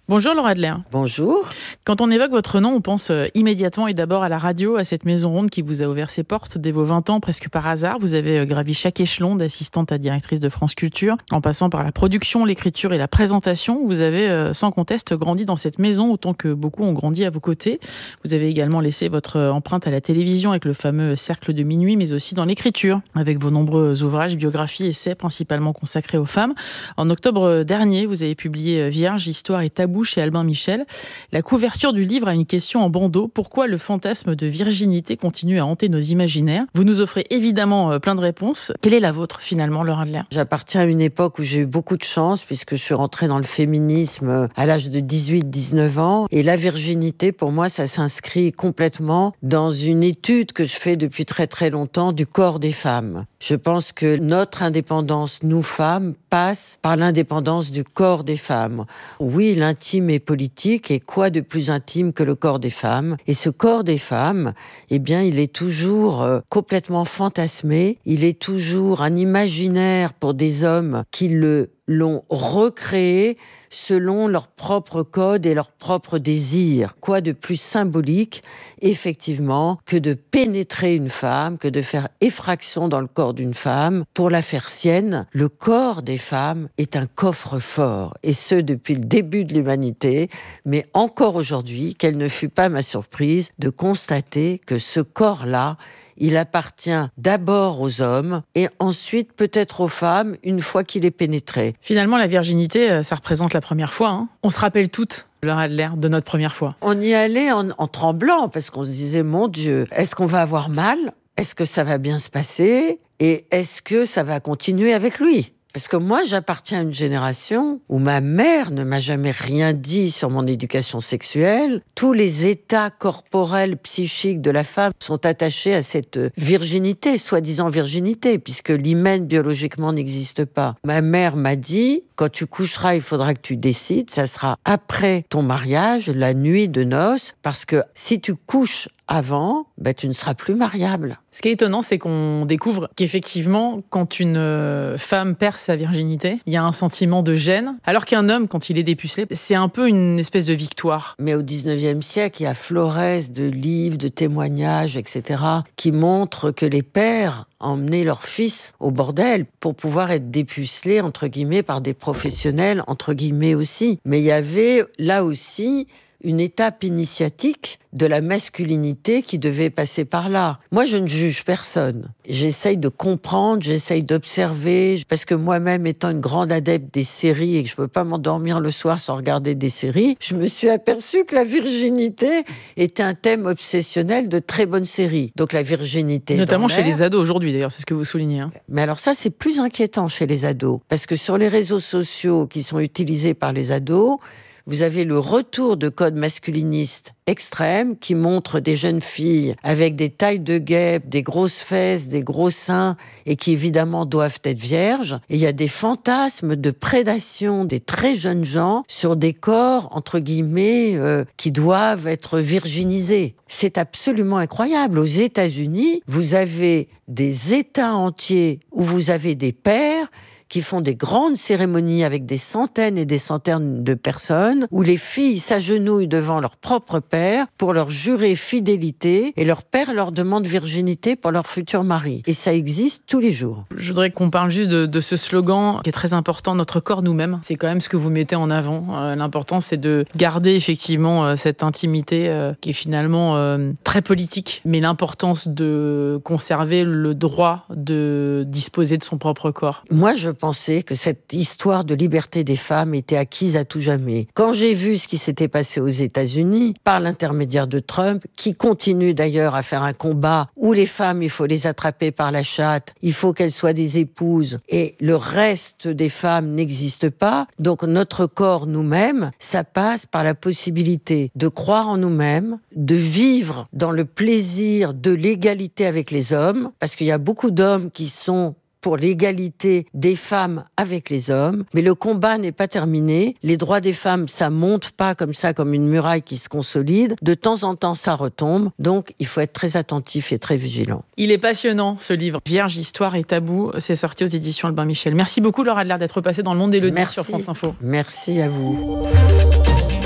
Bonjour Laura Adler. Bonjour. Quand on évoque votre nom, on pense immédiatement et d'abord à la radio, à cette maison ronde qui vous a ouvert ses portes dès vos 20 ans, presque par hasard. Vous avez gravi chaque échelon d'assistante à directrice de France Culture, en passant par la production, l'écriture et la présentation. Vous avez sans conteste grandi dans cette maison autant que beaucoup ont grandi à vos côtés. Vous avez également laissé votre empreinte à la télévision avec le fameux Cercle de minuit, mais aussi dans l'écriture, avec vos nombreux ouvrages, biographies, essais principalement consacrés aux femmes. En octobre dernier, vous avez publié Vierge, Histoire et Tabou chez Albin Michel. La couverture du livre a une question en bandeau. Pourquoi le fantasme de virginité continue à hanter nos imaginaires? Vous nous offrez évidemment plein de réponses. Quelle est la vôtre finalement, Laura Adler? J'appartiens à une époque où j'ai eu beaucoup de chance puisque je suis rentrée dans le féminisme à l'âge de 18-19 ans. Et la virginité, pour moi, ça s'inscrit complètement dans une étude que je fais depuis très très longtemps du corps des femmes. Je pense que notre indépendance, nous femmes, passe par l'indépendance du corps des femmes. Oui, l'intime est politique, et quoi de plus intime que le corps des femmes? Et ce corps des femmes, eh bien, il est toujours complètement fantasmé, il est toujours un imaginaire pour des hommes qui l'ont recréé selon leur propre code et leur propre désir. Quoi de plus symbolique, effectivement, que de pénétrer une femme, que de faire effraction dans le corps d'une femme pour la faire sienne? Le corps des femmes est un coffre-fort, et ce depuis le début de l'humanité, mais encore aujourd'hui, quelle ne fut pas ma surprise de constater que ce corps-là, il appartient d'abord aux hommes et ensuite peut-être aux femmes une fois qu'il est pénétré. Finalement, la virginité, ça représente la première fois. Hein. On se rappelle toutes, Laura Adler, de notre première fois. On y allait en tremblant parce qu'on se disait, mon Dieu, est-ce qu'on va avoir mal? Est-ce que ça va bien se passer? Et est-ce que ça va continuer avec lui? Parce que moi, j'appartiens à une génération où ma mère ne m'a jamais rien dit sur mon éducation sexuelle. Tous les états corporels, psychiques de la femme sont attachés à cette virginité, soi-disant virginité, puisque l'hymen biologiquement n'existe pas. Ma mère m'a dit, quand tu coucheras, il faudra que tu décides, ça sera après ton mariage, la nuit de noces, parce que si tu couches avant, tu ne seras plus mariable. Ce qui est étonnant, c'est qu'on découvre qu'effectivement, quand une femme perd sa virginité, il y a un sentiment de gêne, alors qu'un homme, quand il est dépucelé, c'est un peu une espèce de victoire. Mais au 19e siècle, il y a florès de livres, de témoignages, etc., qui montrent que les pères emmenaient leurs fils au bordel pour pouvoir être dépucelés, entre guillemets, par des professionnels, entre guillemets aussi. Mais il y avait là aussi une étape initiatique de la masculinité qui devait passer par là. Moi, je ne juge personne. J'essaye de comprendre, j'essaye d'observer, parce que moi-même, étant une grande adepte des séries et que je ne peux pas m'endormir le soir sans regarder des séries, je me suis aperçue que la virginité était un thème obsessionnel de très bonnes séries. Donc la virginité... Notamment chez les ados aujourd'hui, d'ailleurs, c'est ce que vous soulignez. Hein. Mais alors ça, c'est plus inquiétant chez les ados, parce que sur les réseaux sociaux qui sont utilisés par les ados, vous avez le retour de codes masculinistes extrêmes qui montrent des jeunes filles avec des tailles de guêpe, des grosses fesses, des gros seins et qui évidemment doivent être vierges. Et il y a des fantasmes de prédation des très jeunes gens sur des corps, entre guillemets, qui doivent être virginisés. C'est absolument incroyable. Aux États-Unis, vous avez des États entiers où vous avez des pères qui font des grandes cérémonies avec des centaines et des centaines de personnes, où les filles s'agenouillent devant leur propre père pour leur jurer fidélité, et leur père leur demande virginité pour leur futur mari. Et ça existe tous les jours. Je voudrais qu'on parle juste de ce slogan qui est très important, notre corps nous-mêmes. C'est quand même ce que vous mettez en avant. L'important, c'est de garder effectivement cette intimité qui est finalement très politique, mais l'importance de conserver le droit de disposer de son propre corps. Moi, je pensais que cette histoire de liberté des femmes était acquise à tout jamais. Quand j'ai vu ce qui s'était passé aux États-Unis, par l'intermédiaire de Trump, qui continue d'ailleurs à faire un combat où les femmes, il faut les attraper par la chatte, il faut qu'elles soient des épouses, et le reste des femmes n'existe pas. Donc notre corps nous-mêmes, ça passe par la possibilité de croire en nous-mêmes, de vivre dans le plaisir de l'égalité avec les hommes, parce qu'il y a beaucoup d'hommes qui sont pour l'égalité des femmes avec les hommes. Mais le combat n'est pas terminé. Les droits des femmes, ça monte pas comme ça, comme une muraille qui se consolide. De temps en temps, ça retombe. Donc, il faut être très attentif et très vigilant. Il est passionnant, ce livre. Vierge, Histoire et Tabou. C'est sorti aux éditions Albin Michel. Merci beaucoup, Laura Adler, d'être passée dans le monde d'Élodie sur France Info. Merci à vous.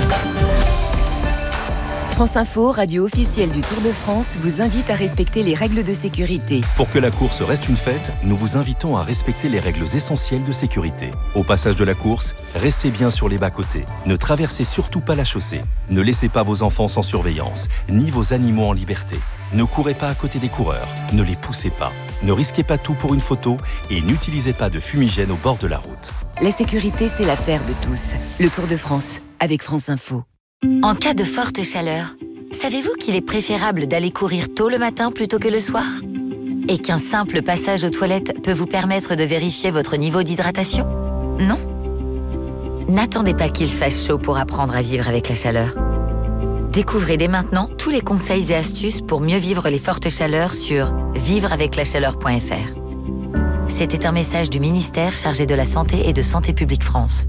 France Info, radio officielle du Tour de France, vous invite à respecter les règles de sécurité. Pour que la course reste une fête, nous vous invitons à respecter les règles essentielles de sécurité. Au passage de la course, restez bien sur les bas-côtés. Ne traversez surtout pas la chaussée. Ne laissez pas vos enfants sans surveillance, ni vos animaux en liberté. Ne courez pas à côté des coureurs, ne les poussez pas. Ne risquez pas tout pour une photo et n'utilisez pas de fumigène au bord de la route. La sécurité, c'est l'affaire de tous. Le Tour de France, avec France Info. En cas de forte chaleur, savez-vous qu'il est préférable d'aller courir tôt le matin plutôt que le soir ? Et qu'un simple passage aux toilettes peut vous permettre de vérifier votre niveau d'hydratation ? Non ? N'attendez pas qu'il fasse chaud pour apprendre à vivre avec la chaleur. Découvrez dès maintenant tous les conseils et astuces pour mieux vivre les fortes chaleurs sur vivreaveclachaleur.fr. C'était un message du ministère chargé de la Santé et de Santé publique France.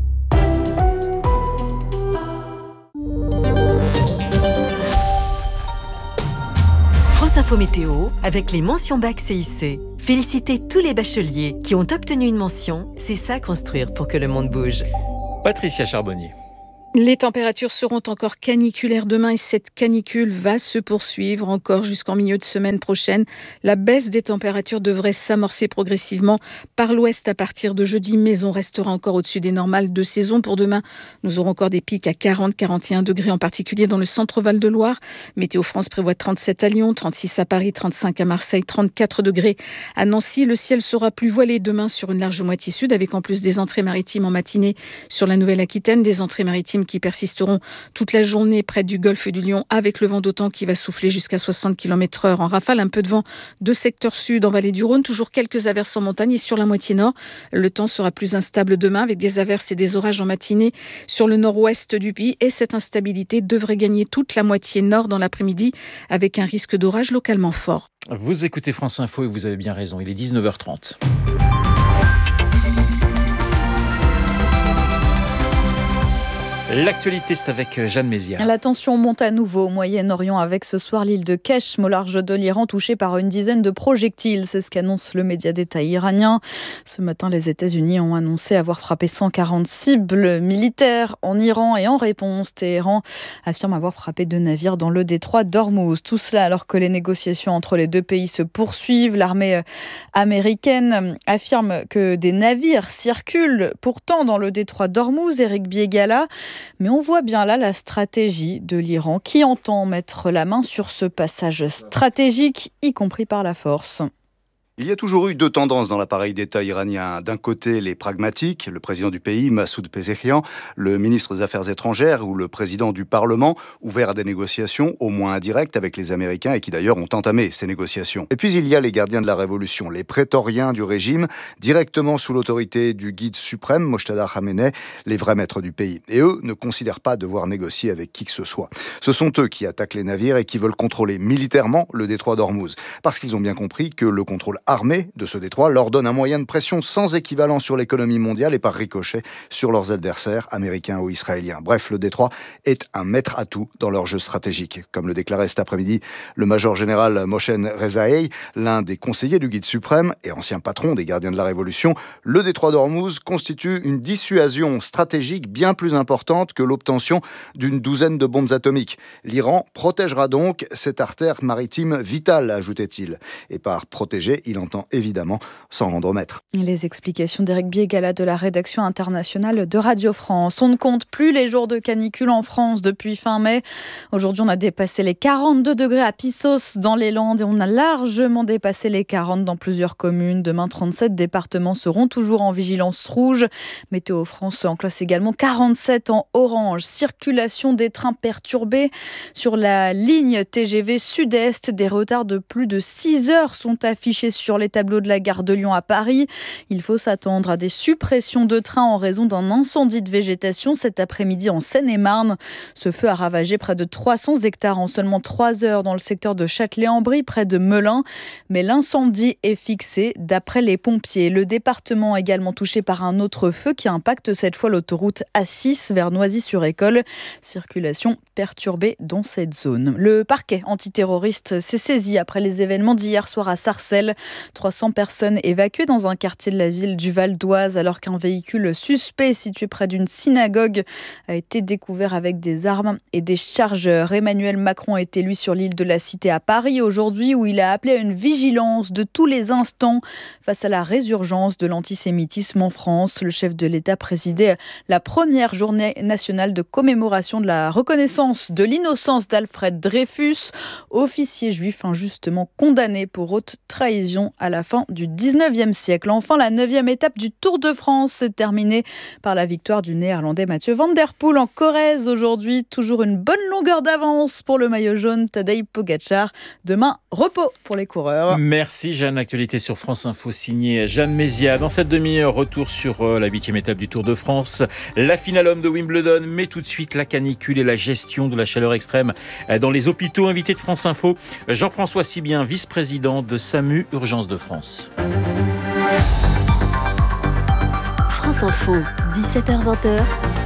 France Info Météo avec les mentions bac CIC. Félicitez tous les bacheliers qui ont obtenu une mention. C'est ça construire pour que le monde bouge. Patricia Charbonnier. Les températures seront encore caniculaires demain et cette canicule va se poursuivre encore jusqu'en milieu de semaine prochaine. La baisse des températures devrait s'amorcer progressivement par l'ouest à partir de jeudi, mais on restera encore au-dessus des normales de saison. Pour demain, nous aurons encore des pics à 40-41 degrés, en particulier dans le centre Val-de-Loire. Météo France prévoit 37 à Lyon, 36 à Paris, 35 à Marseille, 34 degrés à Nancy. Le ciel sera plus voilé demain sur une large moitié sud, avec en plus des entrées maritimes en matinée sur la Nouvelle-Aquitaine, des entrées maritimes qui persisteront toute la journée près du golfe du Lion, avec le vent d'automne qui va souffler jusqu'à 60 km/h en rafale. Un peu de vent de secteur sud en vallée du Rhône, toujours quelques averses en montagne et sur la moitié nord. Le temps sera plus instable demain avec des averses et des orages en matinée sur le nord-ouest du pays, et cette instabilité devrait gagner toute la moitié nord dans l'après-midi avec un risque d'orage localement fort. Vous écoutez France Info et vous avez bien raison, il est 19h30. L'actualité, c'est avec Jeanne Mézières. La tension monte à nouveau au Moyen-Orient avec ce soir l'île de Keshm au large de l'Iran touchée par une dizaine de projectiles. C'est ce qu'annonce le média d'État iranien. Ce matin, les États-Unis ont annoncé avoir frappé 140 cibles militaires en Iran et en réponse, Téhéran affirme avoir frappé 2 navires dans le détroit d'Ormuz. Tout cela alors que les négociations entre les deux pays se poursuivent. L'armée américaine affirme que des navires circulent pourtant dans le détroit d'Ormuz. Éric Biégala. Mais on voit bien là la stratégie de l'Iran qui entend mettre la main sur ce passage stratégique, y compris par la force. Il y a toujours eu 2 tendances dans l'appareil d'État iranien. D'un côté, les pragmatiques, le président du pays, Massoud Pezeshkian, le ministre des Affaires étrangères ou le président du Parlement, ouverts à des négociations, au moins indirectes, avec les Américains et qui d'ailleurs ont entamé ces négociations. Et puis il y a les gardiens de la révolution, les prétoriens du régime, directement sous l'autorité du guide suprême, Mojtada Khamenei, les vrais maîtres du pays. Et eux ne considèrent pas devoir négocier avec qui que ce soit. Ce sont eux qui attaquent les navires et qui veulent contrôler militairement le détroit d'Ormuz. Parce qu'ils ont bien compris que le contrôle armée de ce détroit leur donne un moyen de pression sans équivalent sur l'économie mondiale et par ricochet sur leurs adversaires américains ou israéliens. Bref, le détroit est un maître-atout dans leur jeu stratégique. Comme le déclarait cet après-midi le major général Moshen Rezaei, l'un des conseillers du guide suprême et ancien patron des gardiens de la révolution, le détroit d'Ormuz constitue une dissuasion stratégique bien plus importante que l'obtention d'une douzaine de bombes atomiques. L'Iran protégera donc cette artère maritime vitale, ajoutait-il. Et par protéger, il entend évidemment s'en rendre maître. Les explications d'Éric Biégala de la rédaction internationale de Radio France. On ne compte plus les jours de canicule en France depuis fin mai. Aujourd'hui, on a dépassé les 42 degrés à Pissos dans les Landes et on a largement dépassé les 40 dans plusieurs communes. Demain, 37 départements seront toujours en vigilance rouge. Météo France en classe également 47 en orange. Circulation des trains perturbée sur la ligne TGV Sud-Est. Des retards de plus de 6 heures sont affichés sur les tableaux de la gare de Lyon à Paris. Il faut s'attendre à des suppressions de trains en raison d'un incendie de végétation cet après-midi en Seine-et-Marne. Ce feu a ravagé près de 300 hectares en seulement 3 heures dans le secteur de Châtelet-en-Brie, près de Melun. Mais l'incendie est fixé d'après les pompiers. Le département est également touché par un autre feu qui impacte cette fois l'autoroute A6 vers Noisy-sur-École. Circulation perturbée dans cette zone. Le parquet antiterroriste s'est saisi après les événements d'hier soir à Sarcelles. 300 personnes évacuées dans un quartier de la ville du Val d'Oise alors qu'un véhicule suspect situé près d'une synagogue a été découvert avec des armes et des chargeurs. Emmanuel Macron est élu sur l'île de la Cité à Paris aujourd'hui où il a appelé à une vigilance de tous les instants face à la résurgence de l'antisémitisme en France. Le chef de l'État présidait la première journée nationale de commémoration de la reconnaissance de l'innocence d'Alfred Dreyfus, officier juif injustement condamné pour haute trahison à la fin du 19e siècle. Enfin, la 9e étape du Tour de France s'est terminée par la victoire du Néerlandais Mathieu Van Der Poel en Corrèze aujourd'hui. Toujours une bonne longueur d'avance pour le maillot jaune Tadej Pogačar. Demain, repos pour les coureurs. Merci Jeanne. Actualité sur France Info signée Jeanne Mézia. Dans cette demi-heure, retour sur la 8e étape du Tour de France. La finale homme de Wimbledon, mais tout de suite la canicule et la gestion de la chaleur extrême dans les hôpitaux. Invité de France Info, Jean-François Sibien, vice-président de SAMU Urgences de France. France Info, 17h-20h.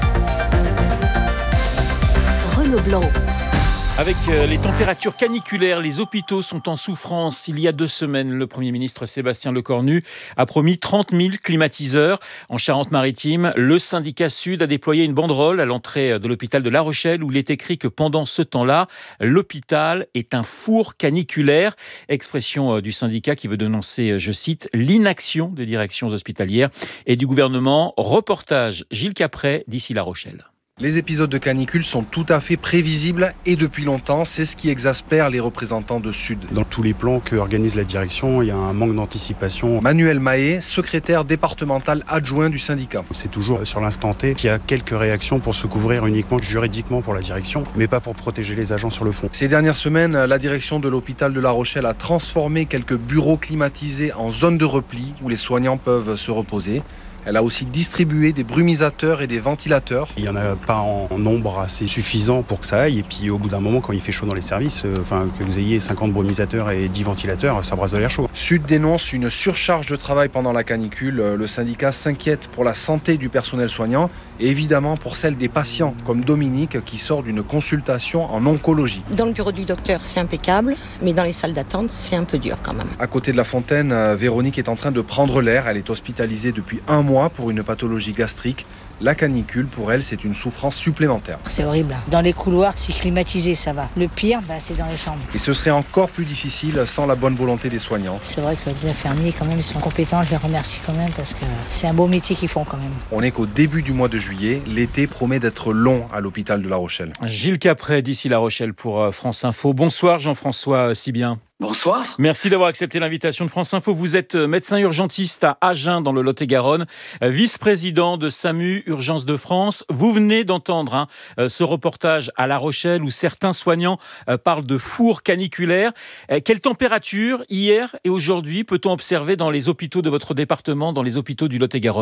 Renaud Blanc. Avec les températures caniculaires, les hôpitaux sont en souffrance. Il y a 2 semaines, le Premier ministre Sébastien Lecornu a promis 30 000 climatiseurs. En Charente-Maritime, le syndicat Sud a déployé une banderole à l'entrée de l'hôpital de La Rochelle où il est écrit que pendant ce temps-là, l'hôpital est un four caniculaire. Expression du syndicat qui veut dénoncer, je cite, l'inaction des directions hospitalières et du gouvernement. Reportage Gilles Capret d'ici La Rochelle. Les épisodes de canicule sont tout à fait prévisibles et depuis longtemps, c'est ce qui exaspère les représentants de Sud. Dans tous les plans que organise la direction, il y a un manque d'anticipation. Manuel Mahé, secrétaire départemental adjoint du syndicat. C'est toujours sur l'instant T qu'il y a quelques réactions pour se couvrir uniquement juridiquement pour la direction, mais pas pour protéger les agents sur le fond. Ces dernières semaines, la direction de l'hôpital de La Rochelle a transformé quelques bureaux climatisés en zones de repli où les soignants peuvent se reposer. Elle a aussi distribué des brumisateurs et des ventilateurs. Il n'y en a pas en nombre assez suffisant pour que ça aille. Et puis au bout d'un moment, quand il fait chaud dans les services, que vous ayez 50 brumisateurs et 10 ventilateurs, ça brasse de l'air chaud. Sud dénonce une surcharge de travail pendant la canicule. Le syndicat s'inquiète pour la santé du personnel soignant et évidemment pour celle des patients, comme Dominique qui sort d'une consultation en oncologie. Dans le bureau du docteur, c'est impeccable, mais dans les salles d'attente, c'est un peu dur quand même. À côté de la fontaine, Véronique est en train de prendre l'air. Elle est hospitalisée depuis 1 mois pour une pathologie gastrique. La canicule, pour elle, c'est une souffrance supplémentaire. C'est horrible. Dans les couloirs, c'est climatisé, ça va. Le pire, c'est dans les chambres. Et ce serait encore plus difficile sans la bonne volonté des soignants. C'est vrai que les infirmiers, quand même, ils sont compétents. Je les remercie quand même parce que c'est un beau métier qu'ils font quand même. On n'est qu'au début du mois de juillet. L'été promet d'être long à l'hôpital de La Rochelle. Gilles Capret, d'ici La Rochelle pour France Info. Bonsoir Jean-François Sibien. Bonsoir. Merci d'avoir accepté l'invitation de France Info. Vous êtes médecin urgentiste à Agen dans le Lot-et-Garonne, vice-président de SAMU Urgences de France. Vous venez d'entendre ce reportage à La Rochelle où certains soignants parlent de four caniculaire. Quelle température hier et aujourd'hui peut-on observer dans les hôpitaux de votre département, dans les hôpitaux du Lot-et-Garonne ?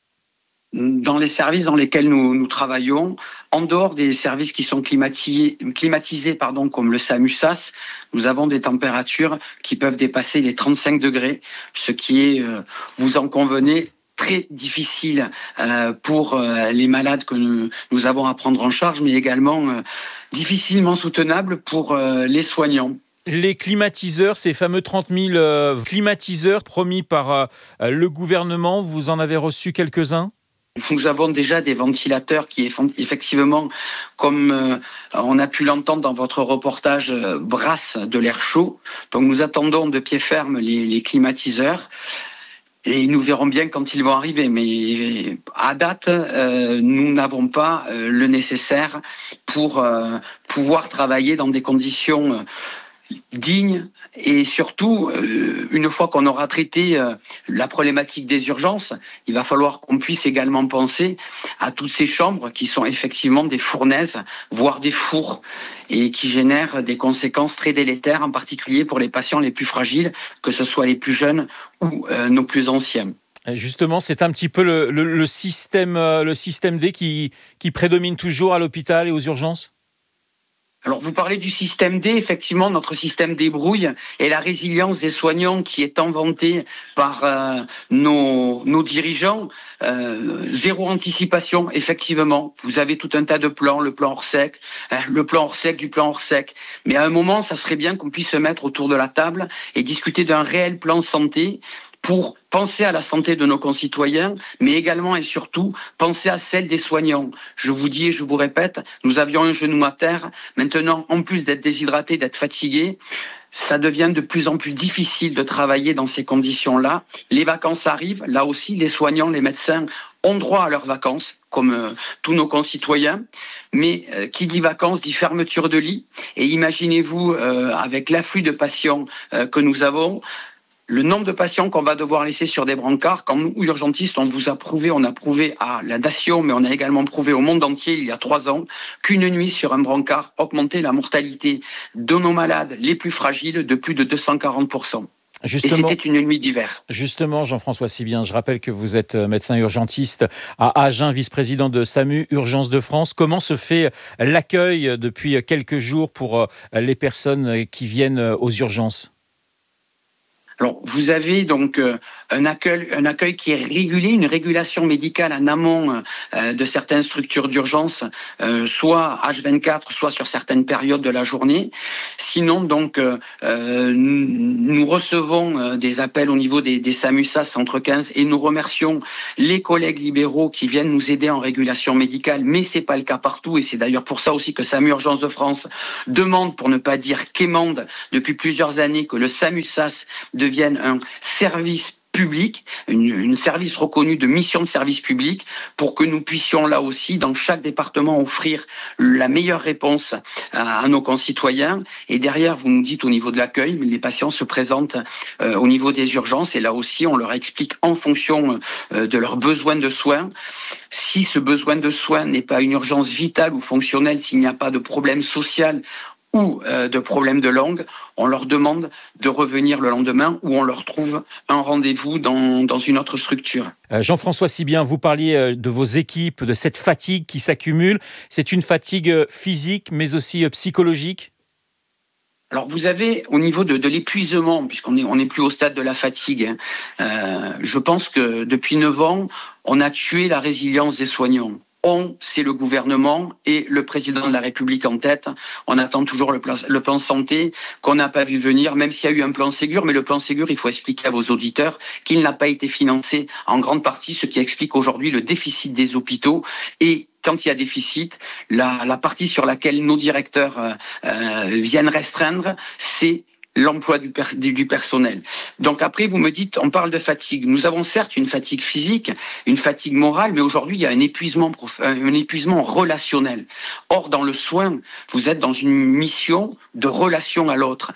Dans les services dans lesquels nous travaillons, en dehors des services qui sont climatisés, comme le SAMU-SAS, nous avons des températures qui peuvent dépasser les 35 degrés, ce qui est, vous en convenez, très difficile pour les malades que nous avons à prendre en charge, mais également difficilement soutenable pour les soignants. Les climatiseurs, ces fameux 30 000 climatiseurs promis par le gouvernement, vous en avez reçu quelques-uns ? Nous avons déjà des ventilateurs qui, effectivement, comme on a pu l'entendre dans votre reportage, brassent de l'air chaud. Donc nous attendons de pied ferme les climatiseurs et nous verrons bien quand ils vont arriver. Mais à date, nous n'avons pas le nécessaire pour pouvoir travailler dans des conditions dignes. Et surtout, une fois qu'on aura traité la problématique des urgences, il va falloir qu'on puisse également penser à toutes ces chambres qui sont effectivement des fournaises, voire des fours, et qui génèrent des conséquences très délétères, en particulier pour les patients les plus fragiles, que ce soit les plus jeunes ou nos plus anciens. Justement, c'est un petit peu le système D qui prédomine toujours à l'hôpital et aux urgences ? Alors, vous parlez du système D. Effectivement, notre système débrouille et la résilience des soignants qui est tant vantée par nos dirigeants. Zéro anticipation, effectivement. Vous avez tout un tas de plans, le plan Orsec, le plan Orsec du plan Orsec. Mais à un moment, ça serait bien qu'on puisse se mettre autour de la table et discuter d'un réel plan santé pour penser à la santé de nos concitoyens, mais également et surtout penser à celle des soignants. Je vous dis et je vous répète, nous avions un genou à terre. Maintenant, en plus d'être déshydraté, d'être fatigué, ça devient de plus en plus difficile de travailler dans ces conditions-là. Les vacances arrivent, là aussi, les soignants, les médecins ont droit à leurs vacances, comme tous nos concitoyens. Mais qui dit vacances dit fermeture de lit. Et imaginez-vous, avec l'afflux de patients que nous avons, le nombre de patients qu'on va devoir laisser sur des brancards. Quand nous, urgentistes, on a prouvé à la nation, mais on a également prouvé au monde entier, il y a 3 ans, qu'une nuit sur un brancard augmentait la mortalité de nos malades les plus fragiles de plus de 240%. Justement, et c'était une nuit d'hiver. Justement, Jean-François Sibien, je rappelle que vous êtes médecin urgentiste à Agen, vice-président de SAMU Urgences de France. Comment se fait l'accueil depuis quelques jours pour les personnes qui viennent aux urgences ? Alors, vous avez donc un accueil qui est régulé, une régulation médicale en amont de certaines structures d'urgence, soit H24, soit sur certaines périodes de la journée. Sinon, donc, nous recevons des appels au niveau des SAMU-SAS Centre 15 et nous remercions les collègues libéraux qui viennent nous aider en régulation médicale, mais c'est pas le cas partout et c'est d'ailleurs pour ça aussi que SAMU Urgences de France demande, pour ne pas dire quémande, depuis plusieurs années que le SAMU-SAS devienne un service public, une service reconnu de mission de service public, pour que nous puissions là aussi, dans chaque département, offrir la meilleure réponse à nos concitoyens. Et derrière, vous nous dites au niveau de l'accueil, les patients se présentent au niveau des urgences et là aussi, on leur explique en fonction de leurs besoins de soins. Si ce besoin de soins n'est pas une urgence vitale ou fonctionnelle, s'il n'y a pas de problème social ou de problèmes de langue, on leur demande de revenir le lendemain ou on leur trouve un rendez-vous dans une autre structure. Jean-François Sibien, vous parliez de vos équipes, de cette fatigue qui s'accumule. C'est une fatigue physique mais aussi psychologique ? Alors vous avez au niveau de l'épuisement, puisqu'on n'est plus au stade de la fatigue, je pense que depuis 9 ans, on a tué la résilience des soignants. C'est le gouvernement et le président de la République en tête. On attend toujours le plan santé qu'on n'a pas vu venir, même s'il y a eu un plan Ségur. Mais le plan Ségur, il faut expliquer à vos auditeurs qu'il n'a pas été financé en grande partie, ce qui explique aujourd'hui le déficit des hôpitaux. Et quand il y a déficit, la partie sur laquelle nos directeurs viennent restreindre, c'est l'emploi du personnel. Donc après, vous me dites, on parle de fatigue. Nous avons certes une fatigue physique, une fatigue morale, mais aujourd'hui, il y a un épuisement relationnel. Or, dans le soin, vous êtes dans une mission de relation à l'autre.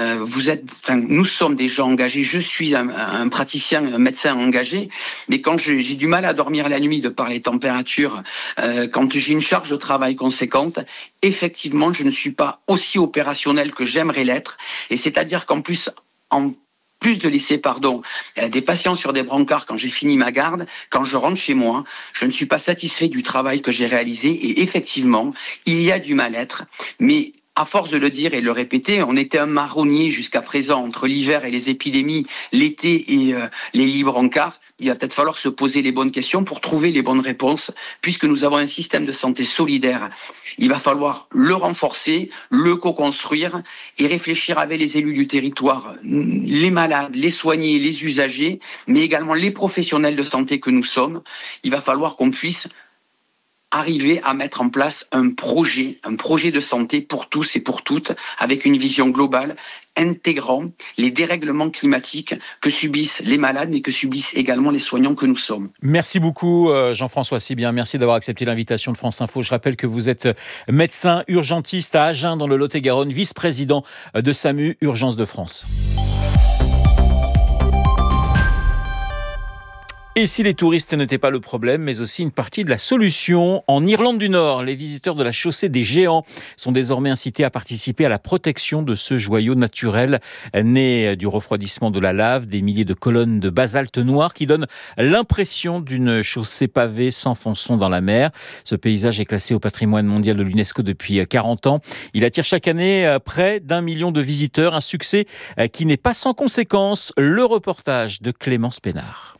Nous sommes des gens engagés. Je suis un praticien, un médecin engagé, mais quand j'ai du mal à dormir la nuit de par les températures, quand j'ai une charge de travail conséquente, effectivement, je ne suis pas aussi opérationnel que j'aimerais l'être. Et c'est-à-dire qu'en plus de laisser des patients sur des brancards quand j'ai fini ma garde, quand je rentre chez moi, je ne suis pas satisfait du travail que j'ai réalisé. Et effectivement, il y a du mal-être, mais à force de le dire et de le répéter, on était un marronnier jusqu'à présent entre l'hiver et les épidémies, l'été et les lits brancards. Il va peut-être falloir se poser les bonnes questions pour trouver les bonnes réponses, puisque nous avons un système de santé solidaire. Il va falloir le renforcer, le co-construire et réfléchir avec les élus du territoire, les malades, les soignés, les usagers, mais également les professionnels de santé que nous sommes. Il va falloir qu'on puisse arriver à mettre en place un projet de santé pour tous et pour toutes, avec une vision globale, intégrant les dérèglements climatiques que subissent les malades, mais que subissent également les soignants que nous sommes. Merci beaucoup Jean-François Sibien, merci d'avoir accepté l'invitation de France Info. Je rappelle que vous êtes médecin urgentiste à Agen dans le Lot-et-Garonne, vice-président de SAMU Urgences de France. Et si les touristes n'étaient pas le problème, mais aussi une partie de la solution, en Irlande du Nord, les visiteurs de la chaussée des Géants sont désormais incités à participer à la protection de ce joyau naturel né du refroidissement de la lave, des milliers de colonnes de basalte noir qui donnent l'impression d'une chaussée pavée s'enfonçant dans la mer. Ce paysage est classé au patrimoine mondial de l'UNESCO depuis 40 ans. Il attire chaque année près d'1 million de visiteurs, un succès qui n'est pas sans conséquences. Le reportage de Clémence Pénard.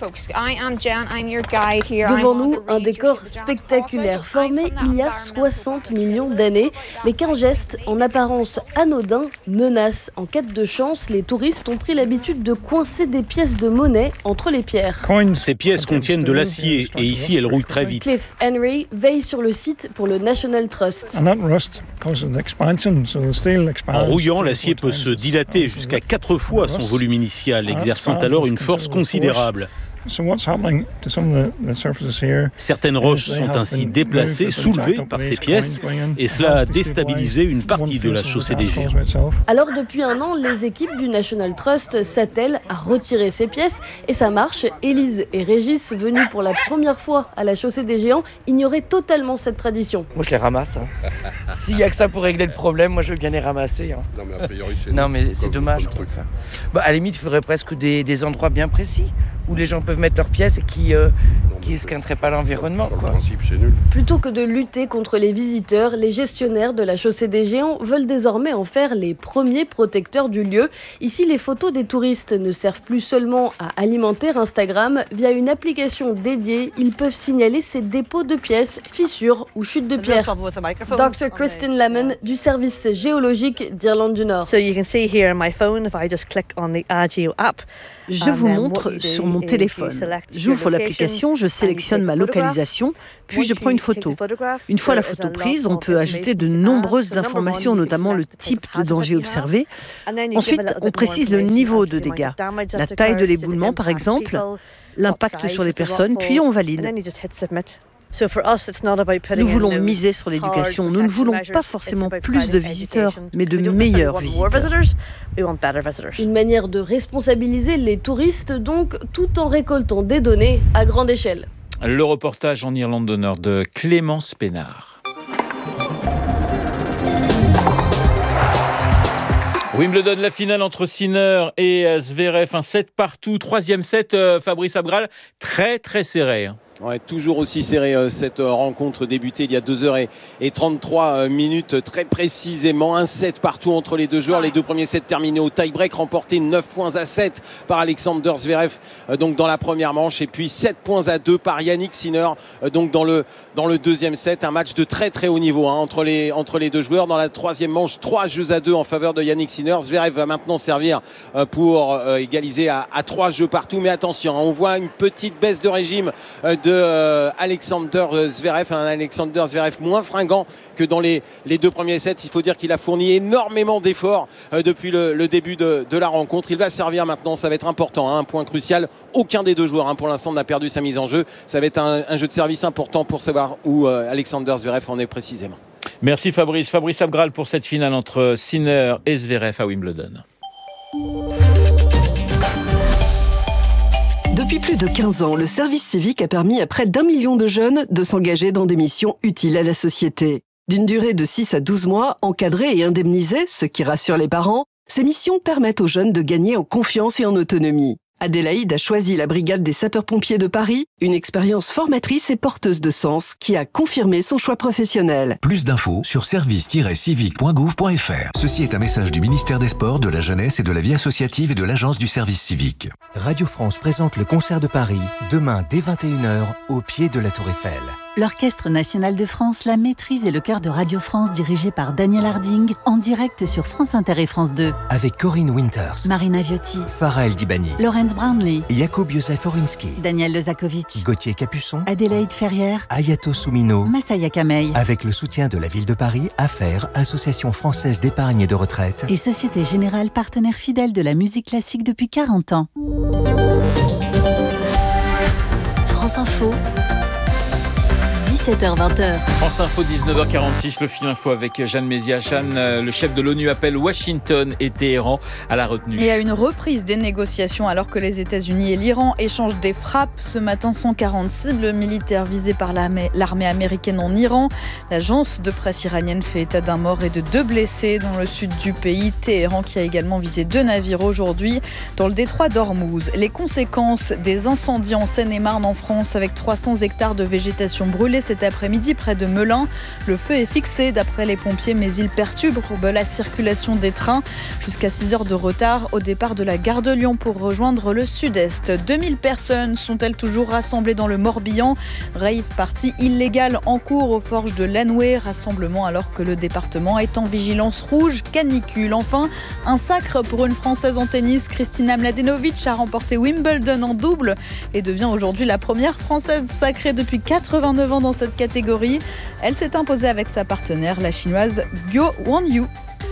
Devant nous, un décor spectaculaire formé il y a 60 millions d'années, mais qu'un geste en apparence anodin menace. En quête de chance, les touristes ont pris l'habitude de coincer des pièces de monnaie entre les pierres. Ces pièces contiennent de l'acier et ici elles rouillent très vite. Cliff Henry veille sur le site pour le National Trust. En rouillant, l'acier peut se dilater jusqu'à 4 fois son volume initial, exerçant alors une force considérable. Certaines roches sont ainsi déplacées, soulevées par ces pièces, et cela a déstabilisé une partie de la chaussée des Géants. Alors depuis un an, les équipes du National Trust s'attellent à retirer ces pièces, et ça marche. Élise et Régis, venus pour la première fois à la chaussée des Géants, ignoraient totalement cette tradition. Moi je les ramasse. S'il n'y a que ça pour régler le problème, moi je veux bien les ramasser. Non mais a priori c'est dommage. À la limite, il faudrait presque des endroits bien précis où les gens peuvent mettre leurs pièces et qui esquinteraient pas l'environnement. Sur le principe, c'est nul. Plutôt que de lutter contre les visiteurs, les gestionnaires de la chaussée des Géants veulent désormais en faire les premiers protecteurs du lieu. Ici, les photos des touristes ne servent plus seulement à alimenter Instagram. Via une application dédiée, ils peuvent signaler ces dépôts de pièces, fissures ou chutes de pierres. Dr. Kristen Lamon du service géologique d'Irlande du Nord. Je vous montre sur mon téléphone. J'ouvre l'application, je sélectionne ma localisation, puis je prends une photo. Une fois la photo prise, on peut ajouter de nombreuses informations, notamment le type de danger observé. Ensuite, on précise le niveau de dégâts, la taille de l'éboulement par exemple, l'impact sur les personnes, puis on valide. Nous voulons miser sur l'éducation. Nous ne voulons pas forcément plus de visiteurs, mais de meilleurs visiteurs. Une manière de responsabiliser les touristes, donc, tout en récoltant des données à grande échelle. Le reportage en Irlande du Nord de Clémence Pénard. Wimbledon, la finale entre Sinner et Zverev, un set partout, troisième set, Fabrice Abgral, très très serré. Ouais, toujours aussi serré cette rencontre débutée il y a 2h33 très précisément. Un set partout entre les deux joueurs. Les deux premiers sets terminés au tie-break, remportés 9-7 par Alexander Zverev donc dans la première manche, et puis 7-2 par Yannick Sinner donc dans le deuxième set. Un match de très très haut niveau entre les deux joueurs. Dans la troisième manche, 3-2 en faveur de Yannick Sinner. Zverev va maintenant servir pour égaliser à 3 jeux partout. Mais attention, on voit une petite baisse de régime de Alexander Zverev, un Alexander Zverev moins fringant que dans les deux premiers sets. Il faut dire qu'il a fourni énormément d'efforts depuis le début de la rencontre. Il va servir maintenant, ça va être important, un point crucial. Aucun des deux joueurs pour l'instant n'a perdu sa mise en jeu. Ça va être un jeu de service important pour savoir où Alexander Zverev en est précisément. Merci Fabrice Abgral pour cette finale entre Sinner et Zverev à Wimbledon. Depuis plus de 15 ans, le service civique a permis à près d'1 million de jeunes de s'engager dans des missions utiles à la société. D'une durée de 6 à 12 mois, encadrés et indemnisés, ce qui rassure les parents, ces missions permettent aux jeunes de gagner en confiance et en autonomie. Adélaïde a choisi la brigade des sapeurs-pompiers de Paris, une expérience formatrice et porteuse de sens qui a confirmé son choix professionnel. Plus d'infos sur service-civique.gouv.fr. Ceci est un message du ministère des Sports, de la Jeunesse et de la Vie associative et de l'Agence du service civique. Radio France présente le concert de Paris, demain dès 21h, au pied de la Tour Eiffel. L'Orchestre national de France, la maîtrise et le chœur de Radio France dirigé par Daniel Harding, en direct sur France Inter et France 2. Avec Corinne Winters, Marina Viotti, Farah El Dibani, Laurence Brownlee, Jakub Józef Orinsky, Daniel Lezakovic, Gauthier Capuçon, Adélaïde Ferrière, Ayato Soumino, Massaya Kamei. Avec le soutien de la ville de Paris, AFER, Association française d'épargne et de retraite, et Société Générale, partenaire fidèle de la musique classique depuis 40 ans. France Info, 17h-20h. France Info, 19h46, le fil info avec Jeanne Mézia. Jeanne, le chef de l'ONU appelle Washington et Téhéran à la retenue. Et à une reprise des négociations alors que les États-Unis et l'Iran échangent des frappes. Ce matin, 140 cibles militaires visées par l'armée américaine en Iran. L'agence de presse iranienne fait état d'un mort et de 2 blessés dans le sud du pays. Téhéran qui a également visé 2 navires aujourd'hui dans le détroit d'Ormuz. Les conséquences des incendies en Seine-et-Marne en France avec 300 hectares de végétation brûlée cet après-midi près de Melun. Le feu est fixé d'après les pompiers mais il perturbe la circulation des trains. Jusqu'à 6 heures de retard au départ de la gare de Lyon pour rejoindre le sud-est. 2000 personnes sont-elles toujours rassemblées dans le Morbihan. Rave party illégale en cours aux forges de Lanoué. Rassemblement alors que le département est en vigilance rouge, canicule. Enfin, un sacre pour une Française en tennis. Kristina Mladenovic a remporté Wimbledon en double et devient aujourd'hui la première Française sacrée depuis 89 ans dans cette catégorie. Elle s'est imposée avec sa partenaire, la chinoise Guo Wanyu.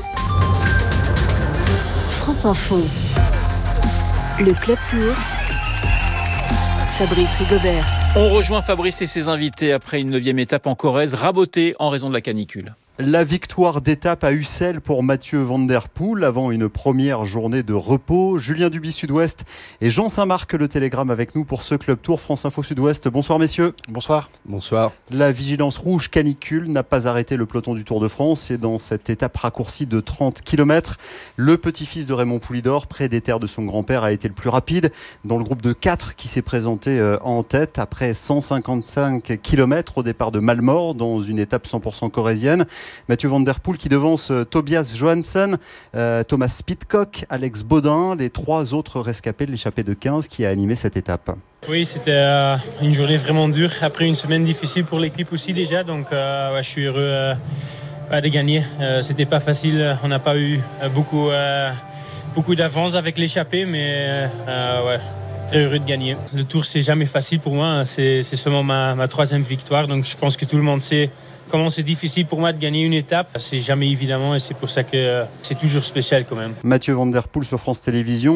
France Info. Le Club Tour. Fabrice Rigobert. On rejoint Fabrice et ses invités après une 9e étape en Corrèze, rabotée en raison de la canicule. La victoire d'étape à Ussel pour Mathieu Van Der Poel avant une première journée de repos. Julien Duby Sud-Ouest et Jean Saint-Marc Le Télégramme avec nous pour ce Club Tour France Info Sud-Ouest. Bonsoir messieurs. Bonsoir. Bonsoir. La vigilance rouge canicule n'a pas arrêté le peloton du Tour de France et dans cette étape raccourcie de 30 km, le petit-fils de Raymond Poulidor, près des terres de son grand-père, a été le plus rapide dans le groupe de 4 qui s'est présenté en tête après 155 km au départ de Malmort dans une étape 100% corrézienne. Mathieu Van Der Poel qui devance Tobias Johansen, Thomas Pidcock, Alex Baudin, les 3 autres rescapés de l'échappée de 15 qui a animé cette étape. Oui, c'était une journée vraiment dure, après une semaine difficile pour l'équipe aussi déjà, donc je suis heureux de gagner. C'était pas facile, on n'a pas eu beaucoup d'avance avec l'échappée, mais très heureux de gagner. Le Tour, c'est jamais facile pour moi, c'est seulement ma 3e victoire, donc je pense que tout le monde sait comment c'est difficile pour moi de gagner une étape. C'est jamais évidemment et c'est pour ça que c'est toujours spécial quand même. Mathieu Van Der Poel sur France Télévisions.